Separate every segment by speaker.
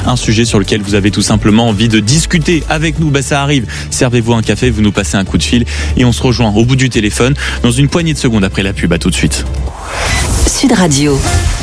Speaker 1: un sujet sur lequel vous avez tout simplement envie de discuter avec nous. Ça arrive. Servez-vous un café, vous nous passez un coup de fil et on se rejoint au bout du téléphone dans une poignée de secondes après la pub. À tout de suite.
Speaker 2: Sud Radio.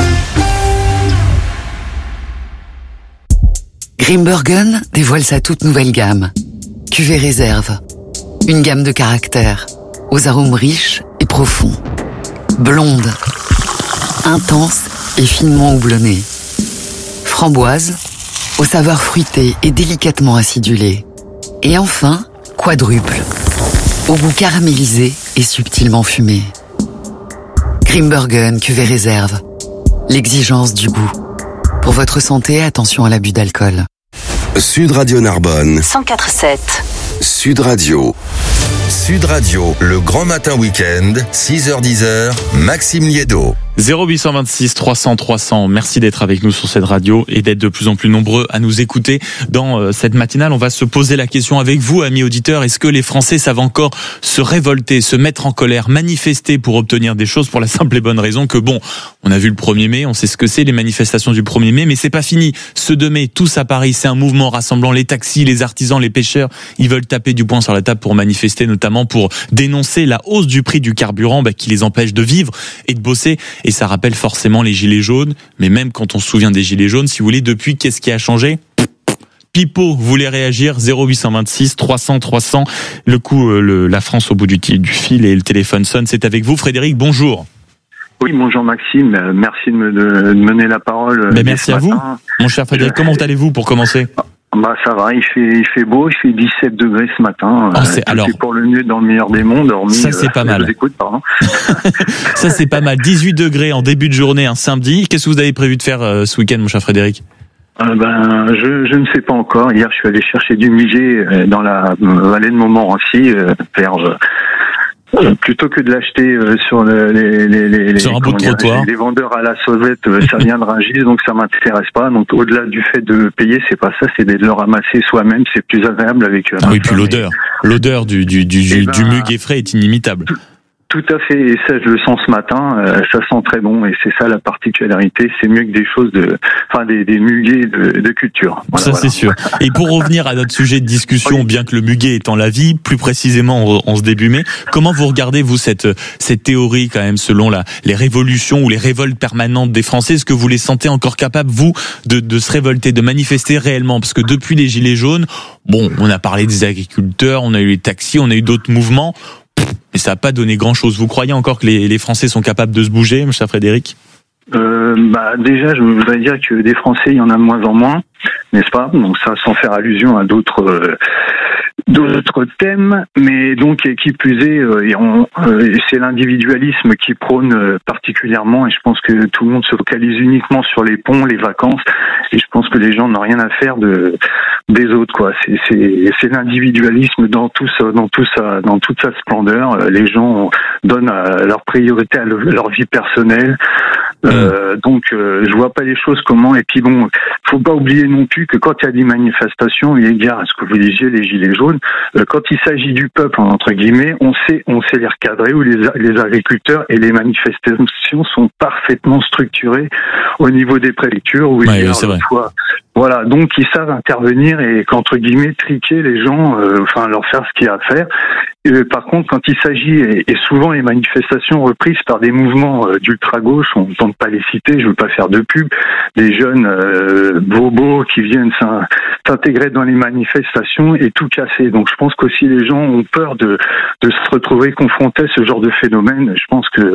Speaker 2: Grimbergen dévoile sa toute nouvelle gamme. Cuvée réserve. Une gamme de caractères, aux arômes riches et profonds. Blonde, intense et finement houblonnée. Framboise, aux saveurs fruitées et délicatement acidulées. Et enfin, quadruple, au goût caramélisé et subtilement fumé. Grimbergen cuvée réserve. L'exigence du goût. Pour votre santé, attention à l'abus d'alcool.
Speaker 3: Sud Radio Narbonne
Speaker 2: 104.7.
Speaker 3: Sud Radio. Sud Radio, le grand matin week-end, 6h-10h, Maxime Liédo.
Speaker 1: 0826 300 300. Merci d'être avec nous sur cette radio et d'être de plus en plus nombreux à nous écouter dans cette matinale. On va se poser la question avec vous, amis auditeurs. Est-ce que les Français savent encore se révolter, se mettre en colère, manifester pour obtenir des choses, pour la simple et bonne raison que on a vu le 1er mai, on sait ce que c'est les manifestations du 1er mai, mais c'est pas fini. Ce 2 mai, tous à Paris, c'est un mouvement rassemblant les taxis, les artisans, les pêcheurs. Ils veulent taper du poing sur la table pour manifester, notamment pour dénoncer la hausse du prix du carburant qui les empêche de vivre et de bosser. Et ça rappelle forcément les gilets jaunes, mais même quand on se souvient des gilets jaunes, si vous voulez, depuis, qu'est-ce qui a changé ? Pipo voulait réagir, 0826 300 300. Le coup, la France au bout du fil et le téléphone sonne. C'est avec vous, Frédéric, bonjour.
Speaker 4: Oui, bonjour Maxime, merci de me donner la parole.
Speaker 1: Merci à vous, mon cher Frédéric. Comment allez-vous pour commencer ?
Speaker 4: Ça va, il fait beau, il fait 17 degrés ce matin. C'est pour le mieux dans le meilleur des mondes, hormis.
Speaker 1: Ça c'est pas mal.
Speaker 4: Je vous écoute, pardon.
Speaker 1: Ça c'est pas mal. 18 degrés en début de journée, un samedi. Qu'est-ce que vous avez prévu de faire ce week-end, mon cher Frédéric ?
Speaker 4: Je ne sais pas encore. Hier, je suis allé chercher du muguet dans la vallée de Montmorency, plutôt que de l'acheter sur les vendeurs à la sauvette, ça vient de Rungis, donc ça m'intéresse pas. Donc au-delà du fait de payer, c'est pas ça, c'est de le ramasser soi-même, c'est plus agréable avec.
Speaker 1: Oui, puis l'odeur du muguet frais est inimitable.
Speaker 4: Tout à fait, et ça je le sens ce matin, ça sent très bon, et c'est ça la particularité, c'est mieux que des choses des muguets de culture.
Speaker 1: Voilà. C'est sûr. Et pour revenir à notre sujet de discussion, oui. Bien que le muguet étant la vie, plus précisément en ce début mai, comment vous regardez vous cette théorie quand même selon les révolutions ou les révoltes permanentes des Français? Est-ce que vous les sentez encore capables, vous, de se révolter, de manifester réellement? Parce que depuis les Gilets jaunes, on a parlé des agriculteurs, on a eu les taxis, on a eu d'autres mouvements. Mais ça n'a pas donné grand-chose. Vous croyez encore que les Français sont capables de se bouger, M. Frédéric ?
Speaker 4: Déjà, je voudrais dire que des Français, il y en a de moins en moins, n'est-ce pas ? Donc ça, sans faire allusion à d'autres thèmes, mais donc qui plus est, c'est l'individualisme qui prône particulièrement, et je pense que tout le monde se focalise uniquement sur les ponts, les vacances, et je pense que les gens n'ont rien à faire des autres, quoi. C'est l'individualisme dans toute sa splendeur. Les gens donnent leur priorité à leur vie personnelle. Donc je vois pas les choses comment. Et puis faut pas oublier non plus que quand il y a des manifestations, eu égard à ce que vous disiez, les gilets jaunes, quand il s'agit du peuple entre guillemets, on sait les recadrer, où les agriculteurs, et les manifestations sont parfaitement structurées au niveau des préfectures, où voilà, donc ils savent intervenir et qu'entre guillemets triquer les gens, leur faire ce qu'il y a à faire. Par contre, quand il s'agit, et souvent les manifestations reprises par des mouvements d'ultra-gauche, on ne tente pas les citer, je veux pas faire de pub, des jeunes bobos qui viennent s'intégrer dans les manifestations et tout casser. Donc je pense qu'aussi les gens ont peur de se retrouver confrontés à ce genre de phénomène. Je pense que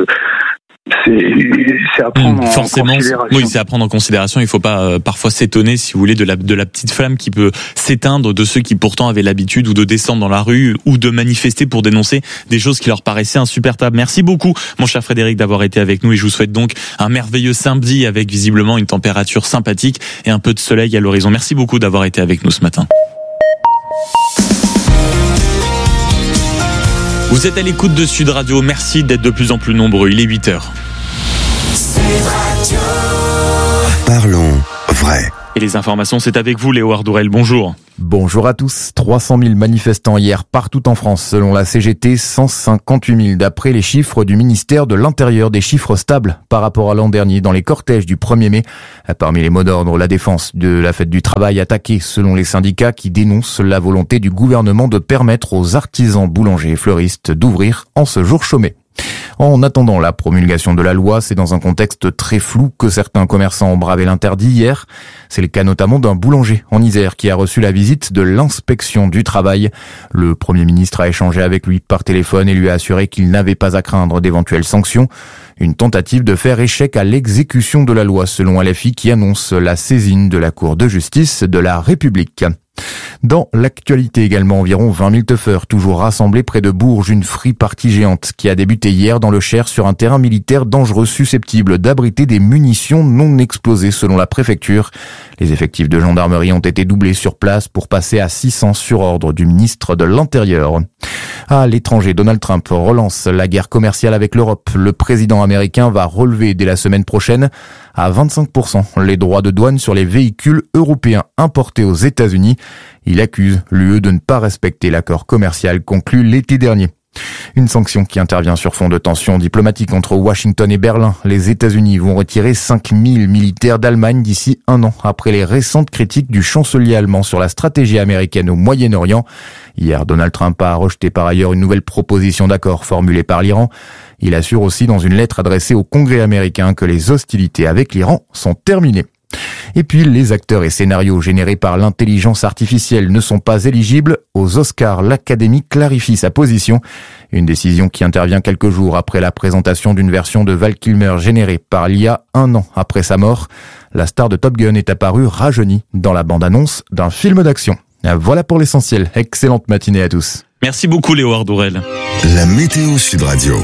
Speaker 4: c'est à prendre en considération.
Speaker 1: Oui, c'est à prendre en considération. Il faut pas parfois s'étonner, si vous voulez, de la petite flamme qui peut s'éteindre de ceux qui pourtant avaient l'habitude ou de descendre dans la rue ou de manifester pour dénoncer des choses qui leur paraissaient insupportables. Merci beaucoup, mon cher Frédéric, d'avoir été avec nous, et je vous souhaite donc un merveilleux samedi avec visiblement une température sympathique et un peu de soleil à l'horizon. Merci beaucoup d'avoir été avec nous ce matin. Vous êtes à l'écoute de Sud Radio, merci d'être de plus en plus nombreux, il est 8h.
Speaker 3: Parlons vrai.
Speaker 1: Et les informations, c'est avec vous, Léo Ardourel. Bonjour.
Speaker 5: Bonjour à tous. 300 000 manifestants hier partout en France. Selon la CGT, 158 000 d'après les chiffres du ministère de l'Intérieur. Des chiffres stables par rapport à l'an dernier dans les cortèges du 1er mai. Parmi les mots d'ordre, la défense de la fête du travail attaquée selon les syndicats qui dénoncent la volonté du gouvernement de permettre aux artisans boulangers et fleuristes d'ouvrir en ce jour chômé. En attendant la promulgation de la loi, c'est dans un contexte très flou que certains commerçants ont bravé l'interdit hier. C'est le cas notamment d'un boulanger en Isère qui a reçu la visite de l'inspection du travail. Le Premier ministre a échangé avec lui par téléphone et lui a assuré qu'il n'avait pas à craindre d'éventuelles sanctions. Une tentative de faire échec à l'exécution de la loi selon LFI qui annonce la saisine de la Cour de justice de la République. Dans l'actualité également, environ 20 000 teufeurs toujours rassemblés près de Bourges, une free party géante qui a débuté hier dans le Cher sur un terrain militaire dangereux susceptible d'abriter des munitions non explosées selon la préfecture. Les effectifs de gendarmerie ont été doublés sur place pour passer à 600 sur ordre du ministre de l'Intérieur. À l'étranger, Donald Trump relance la guerre commerciale avec l'Europe. Le président américain va relever dès la semaine prochaine à 25% les droits de douane sur les véhicules européens importés aux États-Unis. Il accuse l'UE de ne pas respecter l'accord commercial conclu l'été dernier. Une sanction qui intervient sur fond de tensions diplomatiques entre Washington et Berlin. Les États-Unis vont retirer 5000 militaires d'Allemagne d'ici un an, après les récentes critiques du chancelier allemand sur la stratégie américaine au Moyen-Orient. Hier, Donald Trump a rejeté par ailleurs une nouvelle proposition d'accord formulée par l'Iran. Il assure aussi dans une lettre adressée au Congrès américain que les hostilités avec l'Iran sont terminées. Et puis, les acteurs et scénarios générés par l'intelligence artificielle ne sont pas éligibles aux Oscars. L'Académie clarifie sa position. Une décision qui intervient quelques jours après la présentation d'une version de Val Kilmer générée par l'IA un an après sa mort. La star de Top Gun est apparue rajeunie dans la bande-annonce d'un film d'action. Voilà pour l'essentiel. Excellente matinée à tous.
Speaker 1: Merci beaucoup, Léo Ardourel.
Speaker 3: La météo Sud Radio.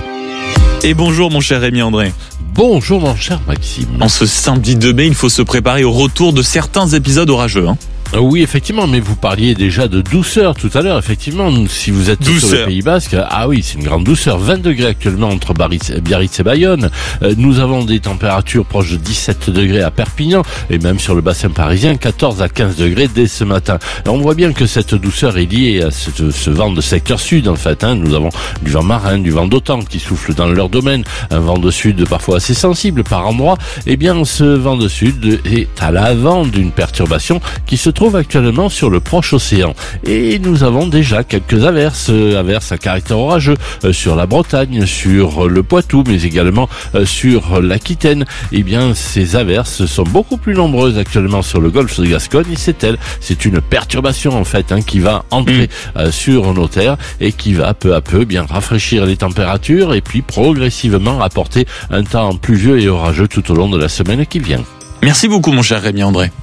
Speaker 1: Et bonjour, mon cher Rémi André.
Speaker 6: Bonjour mon cher Maxime.
Speaker 1: En ce samedi 2 mai, il faut se préparer au retour de certains épisodes orageux.
Speaker 6: Oui, effectivement, mais vous parliez déjà de douceur tout à l'heure. Effectivement, si vous êtes sur le Pays Basque, ah oui, c'est une grande douceur. 20 degrés actuellement entre Biarritz et Bayonne. Nous avons des températures proches de 17 degrés à Perpignan et même sur le bassin parisien, 14 à 15 degrés dès ce matin. Et on voit bien que cette douceur est liée à ce vent de secteur sud, en fait. Nous avons du vent marin, du vent d'OTAN qui souffle dans leur domaine, un vent de sud parfois assez sensible par endroits. Eh bien, ce vent de sud est à l'avant d'une perturbation qui se trouve actuellement sur le proche océan. Et nous avons déjà quelques averses à caractère orageux sur la Bretagne, sur le Poitou, mais également sur l'Aquitaine. Eh bien, ces averses sont beaucoup plus nombreuses actuellement sur le golfe de Gascogne et c'est une perturbation en fait qui va entrer sur nos terres et qui va peu à peu bien rafraîchir les températures et puis progressivement apporter un temps pluvieux et orageux tout au long de la semaine qui vient.
Speaker 1: Merci beaucoup, mon cher Rémi André.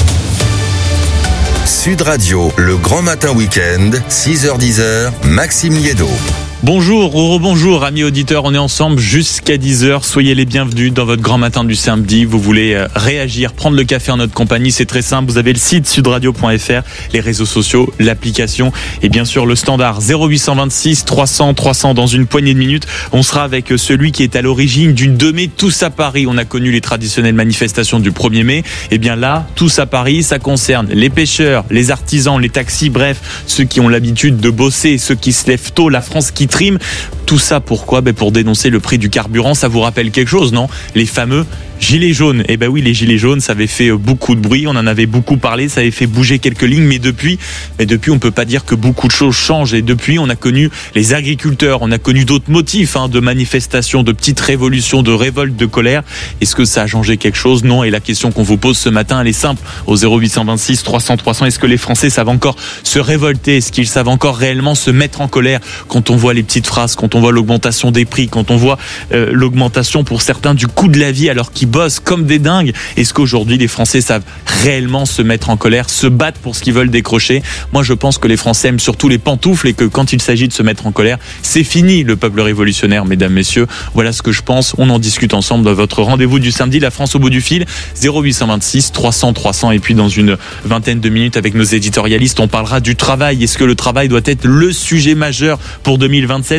Speaker 3: Sud Radio, le grand matin week-end, 6h-10h, Maxime Liédo.
Speaker 1: Bonjour ou rebonjour amis auditeurs, on est ensemble jusqu'à 10h, soyez les bienvenus dans votre grand matin du samedi. Vous voulez réagir, prendre le café en notre compagnie, c'est très simple, vous avez le site sudradio.fr, les réseaux sociaux, l'application et bien sûr le standard 0826 300 300 dans une poignée de minutes. On sera avec celui qui est à l'origine d'une 2 mai tous à Paris. On a connu les traditionnelles manifestations du 1er mai, et bien là, tous à Paris, ça concerne les pêcheurs, les artisans, les taxis, bref, ceux qui ont l'habitude de bosser, ceux qui se lèvent tôt, la France qui trime. Tout ça pourquoi ? Pour dénoncer le prix du carburant. Ça vous rappelle quelque chose, non ? Les fameux gilets jaunes. Eh ben oui, les gilets jaunes, ça avait fait beaucoup de bruit, on en avait beaucoup parlé, ça avait fait bouger quelques lignes, mais depuis, on peut pas dire que beaucoup de choses changent. Et depuis, on a connu les agriculteurs, on a connu d'autres motifs de manifestations, de petites révolutions, de révoltes, de colère. Est-ce que ça a changé quelque chose ? Non. Et la question qu'on vous pose ce matin, elle est simple. Au 0826 300 300, est-ce que les Français savent encore se révolter ? Est-ce qu'ils savent encore réellement se mettre en colère quand on voit les petites phrases, quand on voit l'augmentation des prix, quand on voit l'augmentation pour certains du coût de la vie alors qu'ils bossent comme des dingues? Est-ce qu'aujourd'hui les Français savent réellement se mettre en colère, se battre pour ce qu'ils veulent décrocher? Moi je pense que les Français aiment surtout les pantoufles et que quand il s'agit de se mettre en colère, c'est fini le peuple révolutionnaire, mesdames, messieurs. Voilà ce que je pense. On en discute ensemble dans votre rendez-vous du samedi, la France au bout du fil, 0826 300 300. Et puis dans une vingtaine de minutes avec nos éditorialistes, on parlera du travail. Est-ce que le travail doit être le sujet majeur pour 2027? Ça y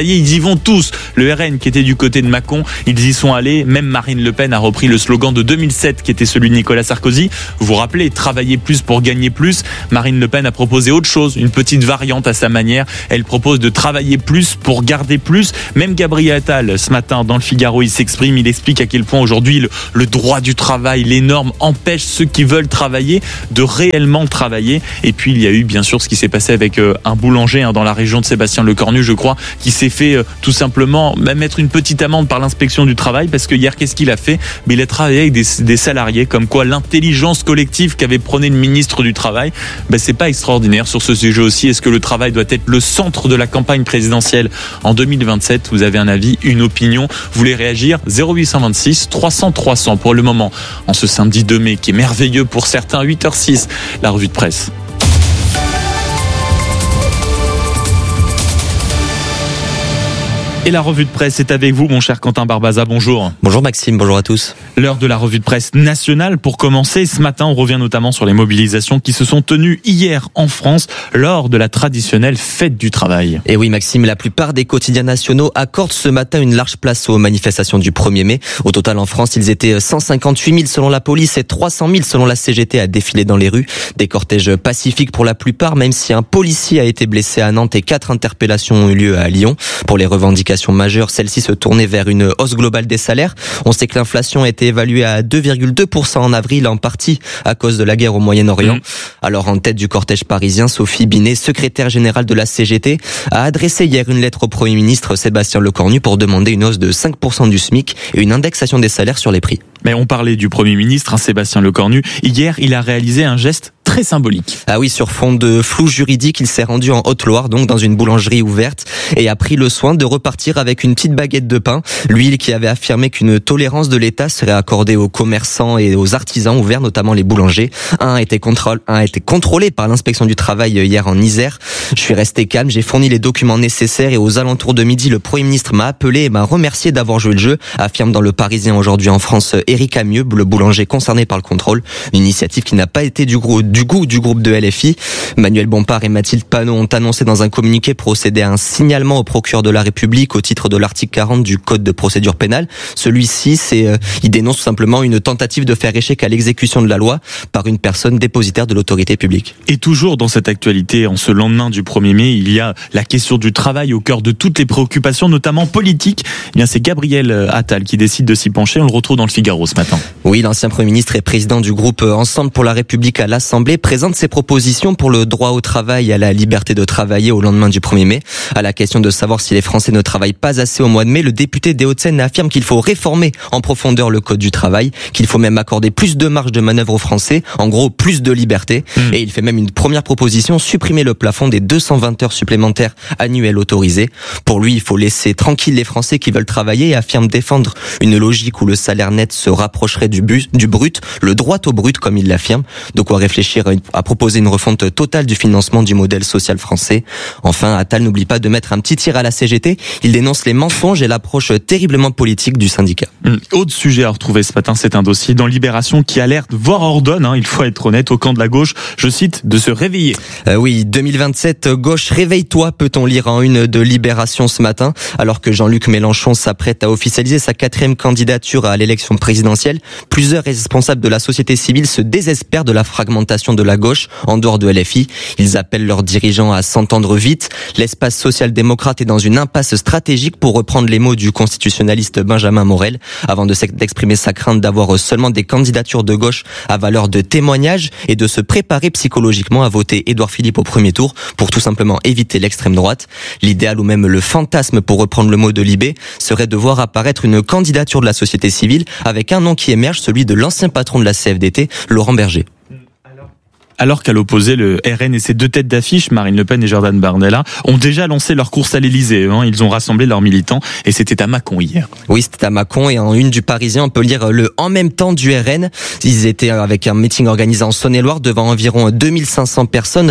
Speaker 1: travailler, ils y vont tous. Le RN qui était du côté de Macron, ils y sont allés. Même Marine Le Pen a repris le slogan de 2007 qui était celui de Nicolas Sarkozy. Vous vous rappelez, travailler plus pour gagner plus. Marine Le Pen a proposé autre chose, une petite variante à sa manière. Elle propose de travailler plus pour garder plus. Même Gabriel Attal, ce matin, dans le Figaro, il s'exprime, il explique à quel point aujourd'hui le droit du travail, les normes empêchent ceux qui veulent travailler de réellement travailler. Et puis il y a eu bien sûr ce qui s'est passé avec un boulanger dans la région de Sébastien-le-Cornu, je crois, qui s'est fait tout simplement mettre une petite amende par l'inspection du travail parce que hier, qu'est-ce qu'il a fait? Il a travaillé avec des salariés, comme quoi l'intelligence collective qu'avait prôné le ministre du Travail, c'est pas extraordinaire sur ce sujet aussi. Est-ce que le travail doit être le centre de la campagne présidentielle en 2027? Vous avez un avis, une opinion? Vous voulez réagir? 0826 300 300 pour le moment. En ce samedi 2 mai qui est merveilleux pour certains, 8h06, la revue de presse. Et la revue de presse est avec vous, mon cher Quentin Barbaza. Bonjour.
Speaker 7: Bonjour Maxime, bonjour à tous.
Speaker 1: L'heure de la revue de presse nationale pour commencer. Ce matin, on revient notamment sur les mobilisations qui se sont tenues hier en France lors de la traditionnelle fête du travail.
Speaker 7: Et oui Maxime, la plupart des quotidiens nationaux accordent ce matin une large place aux manifestations du 1er mai. Au total en France, ils étaient 158 000 selon la police et 300 000 selon la CGT à défiler dans les rues. Des cortèges pacifiques pour la plupart, même si un policier a été blessé à Nantes et 4 interpellations ont eu lieu à Lyon. Pour les revendications majeure, celle-ci se tournait vers une hausse globale des salaires. On sait que l'inflation a été évaluée à 2,2% en avril, en partie à cause de la guerre au Moyen-Orient. Alors en tête du cortège parisien, Sophie Binet, secrétaire générale de la CGT, a adressé hier une lettre au Premier ministre Sébastien Lecornu pour demander une hausse de 5% du SMIC et une indexation des salaires sur les prix.
Speaker 1: Mais on parlait du Premier ministre, Sébastien Lecornu. Hier, il a réalisé un geste très symbolique.
Speaker 7: Ah oui, sur fond de flou juridique, il s'est rendu en Haute-Loire, donc dans une boulangerie ouverte, et a pris le soin de repartir avec une petite baguette de pain. Lui qui avait affirmé qu'une tolérance de l'État serait accordée aux commerçants et aux artisans ouverts, notamment les boulangers. Un a été contrôlé par l'inspection du travail hier en Isère. Je suis resté calme, j'ai fourni les documents nécessaires et aux alentours de midi, le Premier ministre m'a appelé et m'a remercié d'avoir joué le jeu, affirme dans Le Parisien aujourd'hui en France Éric Amieux, le boulanger concerné par le contrôle. Une initiative qui n'a pas été du goût du groupe de LFI. Manuel Bompard et Mathilde Panot ont annoncé dans un communiqué procéder à un signalement au procureur de la République au titre de l'article 40 du Code de procédure pénale. Celui-ci, il dénonce tout simplement une tentative de faire échec à l'exécution de la loi par une personne dépositaire de l'autorité publique.
Speaker 1: Et toujours dans cette actualité, en ce lendemain du 1er mai, il y a la question du travail au cœur de toutes les préoccupations, notamment politiques. Eh bien, c'est Gabriel Attal qui décide de s'y pencher. On le retrouve dans le Figaro ce matin.
Speaker 7: Oui, l'ancien Premier ministre et président du groupe Ensemble pour la République à l'Assemblée présente ses propositions pour le droit au travail et à la liberté de travailler au lendemain du 1er mai. À la question de savoir si les Français ne travaillent pas assez au mois de mai, le député des Hauts-de-Seine affirme qu'il faut réformer en profondeur le code du travail, qu'il faut même accorder plus de marge de manœuvre aux Français, en gros plus de liberté. Et il fait même une première proposition, supprimer le plafond des 220 heures supplémentaires annuelles autorisées. Pour lui, il faut laisser tranquille les Français qui veulent travailler et affirme défendre une logique où le salaire net se rapprocherait du brut, le droit au brut comme il l'affirme. De quoi réfléchir à proposer une refonte totale du financement du modèle social français. Enfin, Attal n'oublie pas de mettre un petit tir à la CGT. Il dénonce les mensonges et l'approche terriblement politique du syndicat.
Speaker 1: Autre sujet à retrouver ce matin, c'est un dossier dans Libération qui alerte, voire ordonne, il faut être honnête, au camp de la gauche, je cite, de se réveiller.
Speaker 7: Oui, 2027, gauche, réveille-toi, peut-on lire en une de Libération ce matin, alors que Jean-Luc Mélenchon s'apprête à officialiser sa 4e candidature à l'élection présidentielle. Plusieurs responsables de la société civile se désespèrent de la fragmentation de la gauche en dehors de LFI. Ils appellent leurs dirigeants à s'entendre vite. L'espace social-démocrate est dans une impasse stratégique, pour reprendre les mots du constitutionnaliste Benjamin Morel, avant d'exprimer sa crainte d'avoir seulement des candidatures de gauche à valeur de témoignage et de se préparer psychologiquement à voter Édouard Philippe au premier tour pour tout simplement éviter l'extrême droite. L'idéal, ou même le fantasme, pour reprendre le mot de Libé, serait de voir apparaître une candidature de la société civile avec un nom qui émerge, celui de l'ancien patron de la CFDT, Laurent Berger.
Speaker 1: Alors qu'à l'opposé, le RN et ses deux têtes d'affiche, Marine Le Pen et Jordan Bardella, ont déjà lancé leur course à l'Elysée. Ils ont rassemblé leurs militants et c'était à Mâcon hier.
Speaker 7: Oui, c'était à Mâcon, et en une du Parisien, on peut lire le « en même temps » du RN. Ils étaient avec un meeting organisé en Saône-et-Loire devant environ 2500 personnes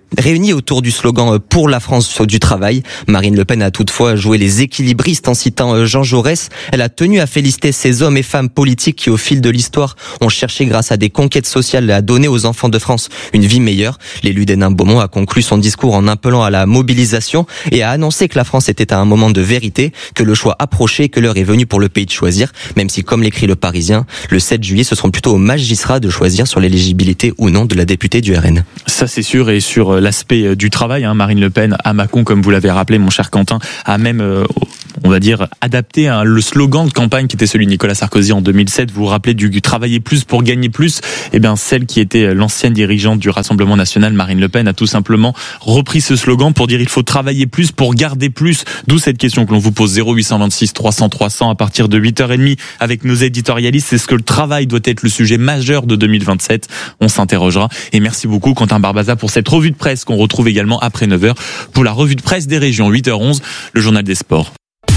Speaker 7: réunis autour du slogan « Pour la France du travail ». Marine Le Pen a toutefois joué les équilibristes en citant Jean Jaurès. Elle a tenu à féliciter ces hommes et femmes politiques qui, au fil de l'histoire, ont cherché grâce à des conquêtes sociales à donner aux enfants de France une vie meilleure. L'élu d'Hénin-Beaumont a conclu son discours en appelant à la mobilisation et a annoncé que la France était à un moment de vérité, que le choix approchait et que l'heure est venue pour le pays de choisir, même si, comme l'écrit le Parisien, le 7 juillet, ce seront plutôt aux magistrats de choisir sur l'éligibilité ou non de la députée du RN.
Speaker 1: Ça, c'est sûr. Et sur l'aspect du travail, Marine Le Pen, à Mâcon, comme vous l'avez rappelé, mon cher Quentin, a même, on va dire, adapté le slogan de campagne qui était celui de Nicolas Sarkozy en 2007. Vous vous rappelez du travailler plus pour gagner plus? Eh bien, celle qui était l'ancienne dirigeante du Rassemblement national, Marine Le Pen, a tout simplement repris ce slogan pour dire il faut travailler plus pour garder plus. D'où cette question que l'on vous pose, 0826 300 300 à partir de 8h30 avec nos éditorialistes. Est-ce que le travail doit être le sujet majeur de 2027? On s'interrogera. Et merci beaucoup Quentin Barbaza pour cette revue de presse qu'on retrouve également après 9h pour la revue de presse des régions. 8h11, le journal des sports.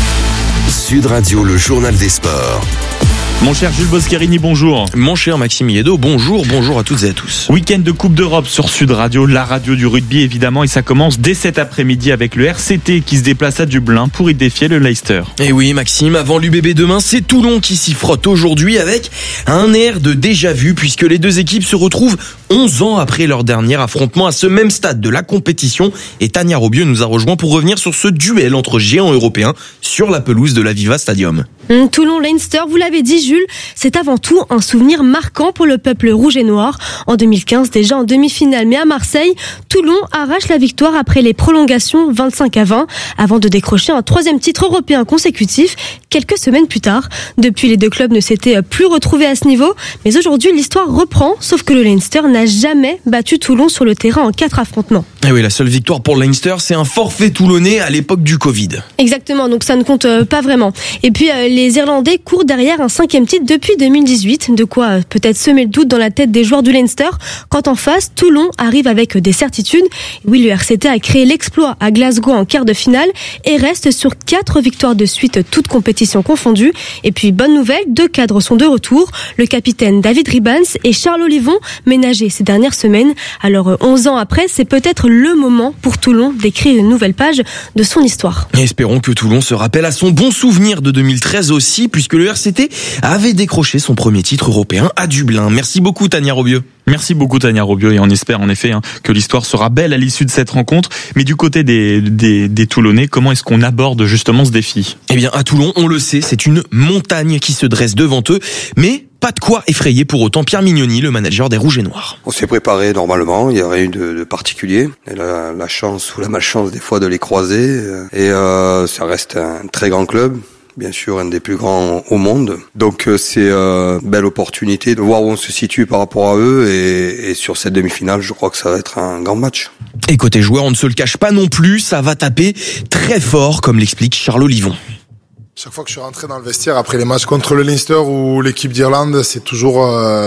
Speaker 3: Sud Radio, le journal des sports.
Speaker 1: Mon cher Jules Boscherini, bonjour.
Speaker 8: Mon cher Maxime Yedo, bonjour à toutes et à tous.
Speaker 1: Week-end de Coupe d'Europe sur Sud Radio, la radio du rugby évidemment, et ça commence dès cet après-midi avec le RCT qui se déplace à Dublin pour y défier le Leicester.
Speaker 8: Et oui Maxime, avant l'UBB demain, c'est Toulon qui s'y frotte aujourd'hui avec un air de déjà-vu puisque les deux équipes se retrouvent 11 ans après leur dernier affrontement à ce même stade de la compétition. Et Tania Robieux nous a rejoint pour revenir sur ce duel entre géants européens sur la pelouse de l'Aviva Stadium.
Speaker 9: Toulon-Leinster, vous l'avez dit Jules, c'est avant tout un souvenir marquant pour le peuple rouge et noir. En 2015, déjà en demi-finale, mais à Marseille, Toulon arrache la victoire après les prolongations 25-20, avant de décrocher un 3e titre européen consécutif quelques semaines plus tard. Depuis, les deux clubs ne s'étaient plus retrouvés à ce niveau, mais aujourd'hui, l'histoire reprend, sauf que le Leinster n'a jamais battu Toulon sur le terrain en 4 affrontements.
Speaker 8: Et oui, la seule victoire pour le Leinster, c'est un forfait toulonnais à l'époque du Covid.
Speaker 9: Exactement, donc ça ne compte pas vraiment. Et puis, les Irlandais courent derrière un 5e titre depuis 2018, de quoi peut-être semer le doute dans la tête des joueurs du Leinster, quand en face, Toulon arrive avec des certitudes. Oui, le RCT a créé l'exploit à Glasgow en quart de finale et reste sur 4 victoires de suite, toutes compétitions confondues. Et puis, bonne nouvelle, 2 cadres sont de retour, le capitaine David Ribans et Charles Olivon, ménagés ces dernières semaines. Alors, 11 ans après, c'est peut-être le moment pour Toulon d'écrire une nouvelle page de son histoire.
Speaker 8: Et espérons que Toulon se rappelle à son bon souvenir de 2013 aussi, puisque le RCT avait décroché son premier titre européen à Dublin. Merci beaucoup Tania Robieux.
Speaker 1: Merci beaucoup Tania Robieux et on espère en effet que l'histoire sera belle à l'issue de cette rencontre. Mais du côté des Toulonnais, comment est-ce qu'on aborde justement ce défi?
Speaker 8: Eh bien à Toulon, on le sait, c'est une montagne qui se dresse devant eux, mais pas de quoi effrayer pour autant Pierre Mignoni, le manager des Rouges et Noirs.
Speaker 10: On s'est préparé normalement, il n'y a rien de particulier. Elle a la chance ou la malchance des fois de les croiser et ça reste un très grand club. Bien sûr, un des plus grands au monde. Donc c'est une belle opportunité de voir où on se situe par rapport à eux et sur cette demi-finale, je crois que ça va être un grand match.
Speaker 8: Et côté joueur, on ne se le cache pas non plus, ça va taper très fort, comme l'explique Charles Olivon.
Speaker 11: Chaque fois que je suis rentré dans le vestiaire après les matchs contre le Leinster ou l'équipe d'Irlande, c'est toujours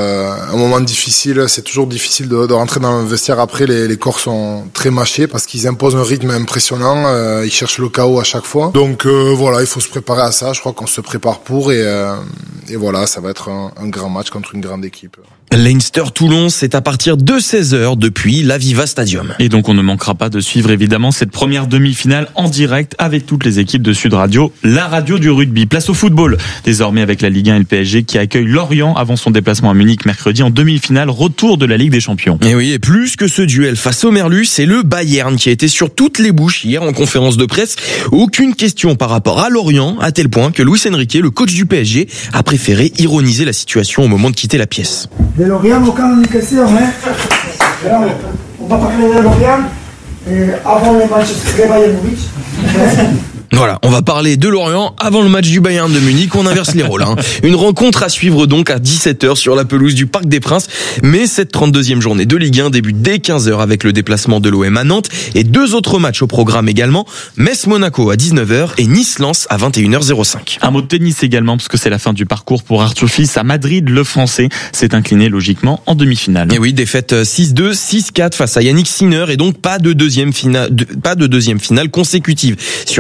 Speaker 11: un moment difficile. C'est toujours difficile de rentrer dans le vestiaire après. Les corps sont très mâchés parce qu'ils imposent un rythme impressionnant. Ils cherchent le chaos à chaque fois. Donc voilà, il faut se préparer à ça. Je crois qu'on se prépare pour et voilà, ça va être un grand match contre une grande équipe.
Speaker 8: Leinster-Toulon, c'est à partir de 16h depuis l'Aviva Stadium.
Speaker 1: Et donc on ne manquera pas de suivre évidemment cette première demi-finale en direct avec toutes les équipes de Sud Radio, la radio du rugby. Place au football, désormais avec la Ligue 1 et le PSG qui accueille Lorient avant son déplacement à Munich mercredi en demi-finale, retour de la Ligue des Champions.
Speaker 8: Et oui, et plus que ce duel face au Merlus, c'est le Bayern qui a été sur toutes les bouches hier en conférence de presse. Aucune question par rapport à Lorient, à tel point que Luis Enrique, le coach du PSG, a préféré ironiser la situation au moment de quitter la pièce.
Speaker 12: De Lorient, aucune indication, hein. Alors, on va parler de Lorient avant le match de Bayern Munich.
Speaker 8: Voilà, on va parler de Lorient avant le match du Bayern de Munich, on inverse les rôles. Une rencontre à suivre donc à 17h sur la pelouse du Parc des Princes. Mais cette 32e journée de Ligue 1 débute dès 15h avec le déplacement de l'OM à Nantes et 2 autres matchs au programme également. Metz-Monaco à 19h et Nice-Lens à 21h05.
Speaker 1: Un mot de tennis également parce que c'est la fin du parcours pour Arthur Fils à Madrid. Le Français s'est incliné logiquement en demi-finale.
Speaker 8: Et oui, défaite 6-2, 6-4 face à Yannick Sinner et donc pas de deuxième finale consécutive sur terre battue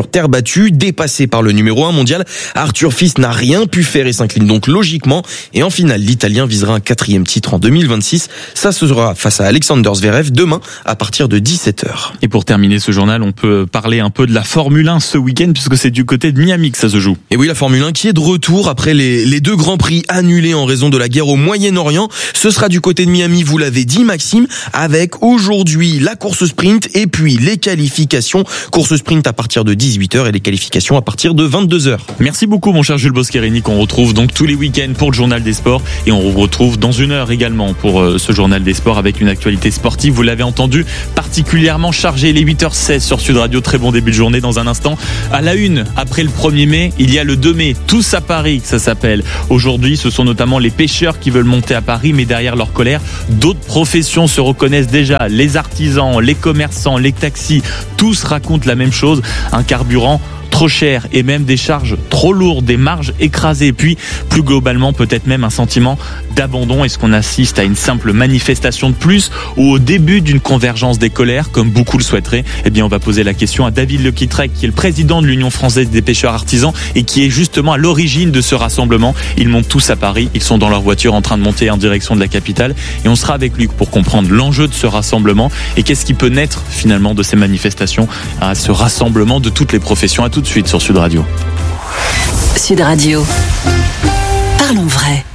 Speaker 8: battu, dépassé par le numéro 1 mondial. Arthur Fils n'a rien pu faire et s'incline donc logiquement. Et en finale, l'Italien visera un 4e titre en 2026. Ça se sera face à Alexander Zverev demain à partir de 17h.
Speaker 1: Et pour terminer ce journal, on peut parler un peu de la Formule 1 ce week-end puisque c'est du côté de Miami que ça se joue.
Speaker 8: Et oui, la Formule 1 qui est de retour après les 2 grands prix annulés en raison de la guerre au Moyen-Orient. Ce sera du côté de Miami, vous l'avez dit Maxime, avec aujourd'hui la course sprint et puis les qualifications. Course sprint à partir de 18h et les qualifications à partir de 22h.
Speaker 1: Merci beaucoup mon cher Jules Bosquerini, qu'on retrouve donc tous les week-ends pour le journal des sports et on vous retrouve dans 1 heure également pour ce journal des sports avec une actualité sportive, vous l'avez entendu, particulièrement chargée, les 8h16 sur Sud Radio. Très bon début de journée. Dans un instant, à la une, après le 1er mai, il y a le 2 mai, tous à Paris que ça s'appelle. Aujourd'hui, ce sont notamment les pêcheurs qui veulent monter à Paris, mais derrière leur colère, d'autres professions se reconnaissent déjà, les artisans, les commerçants, les taxis, tous racontent la même chose, un carburant trop cher et même des charges trop lourdes, des marges écrasées. Et puis, plus globalement, peut-être même un sentiment d'abandon. Est-ce qu'on assiste à une simple manifestation de plus ou au début d'une convergence des colères, comme beaucoup le souhaiteraient? Eh bien, on va poser la question à David Lequitrec, qui est le président de l'Union française des pêcheurs artisans et qui est justement à l'origine de ce rassemblement. Ils montent tous à Paris, ils sont dans leur voiture en train de monter en direction de la capitale et on sera avec lui pour comprendre l'enjeu de ce rassemblement et qu'est-ce qui peut naître finalement de ces manifestations à ce rassemblement de toutes les professions. À tout de suite sur Sud Radio.
Speaker 2: Sud Radio. Parlons vrai.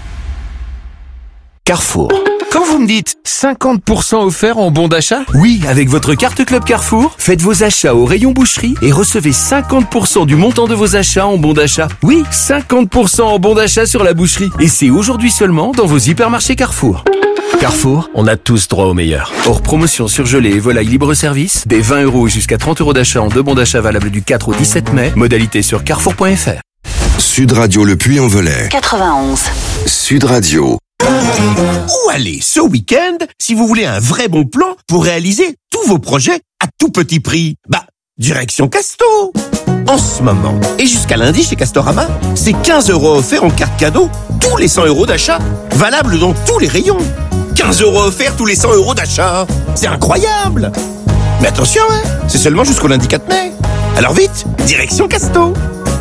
Speaker 13: Carrefour. Quand vous me dites 50% offert en bon d'achat, oui, avec votre carte Club Carrefour, faites vos achats au rayon boucherie et recevez 50% du montant de vos achats en bon d'achat. Oui, 50% en bon d'achat sur la boucherie. Et c'est aujourd'hui seulement dans vos hypermarchés Carrefour. Carrefour, on a tous droit au meilleur. Hors promotion surgelée et volaille libre-service, des 20 € jusqu'à 30 € d'achat en 2 bons d'achat valables du 4 au 17 mai. Modalité sur carrefour.fr.
Speaker 3: Sud Radio Le Puy-en-Velay.
Speaker 2: 91.
Speaker 3: Sud Radio.
Speaker 14: Où aller ce week-end si vous voulez un vrai bon plan pour réaliser tous vos projets à tout petit prix? Direction Casto. En ce moment, et jusqu'à lundi chez Castorama, c'est 15 € offerts en carte cadeau tous les 100 € d'achat, valable dans tous les rayons. 15 € offerts tous les 100 € d'achat. C'est incroyable. Mais attention, c'est seulement jusqu'au lundi 4 mai. Alors vite, direction Casto.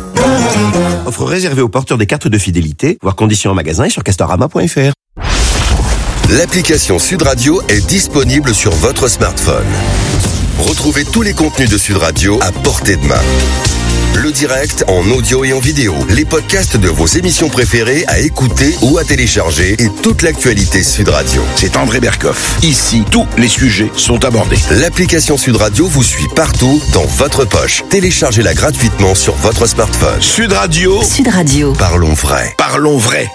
Speaker 14: Offre réservée aux porteurs des cartes de fidélité, voir conditions en magasin et sur castorama.fr.
Speaker 3: L'application Sud Radio est disponible sur votre smartphone. Retrouvez tous les contenus de Sud Radio à portée de main. Le direct en audio et en vidéo, les podcasts de vos émissions préférées à écouter ou à télécharger et toute l'actualité Sud Radio.
Speaker 14: C'est André Berkoff. Ici, tous les sujets sont abordés.
Speaker 3: L'application Sud Radio vous suit partout dans votre poche. Téléchargez-la gratuitement sur votre smartphone.
Speaker 14: Sud Radio.
Speaker 2: Sud Radio.
Speaker 3: Parlons vrai.
Speaker 14: Parlons vrai.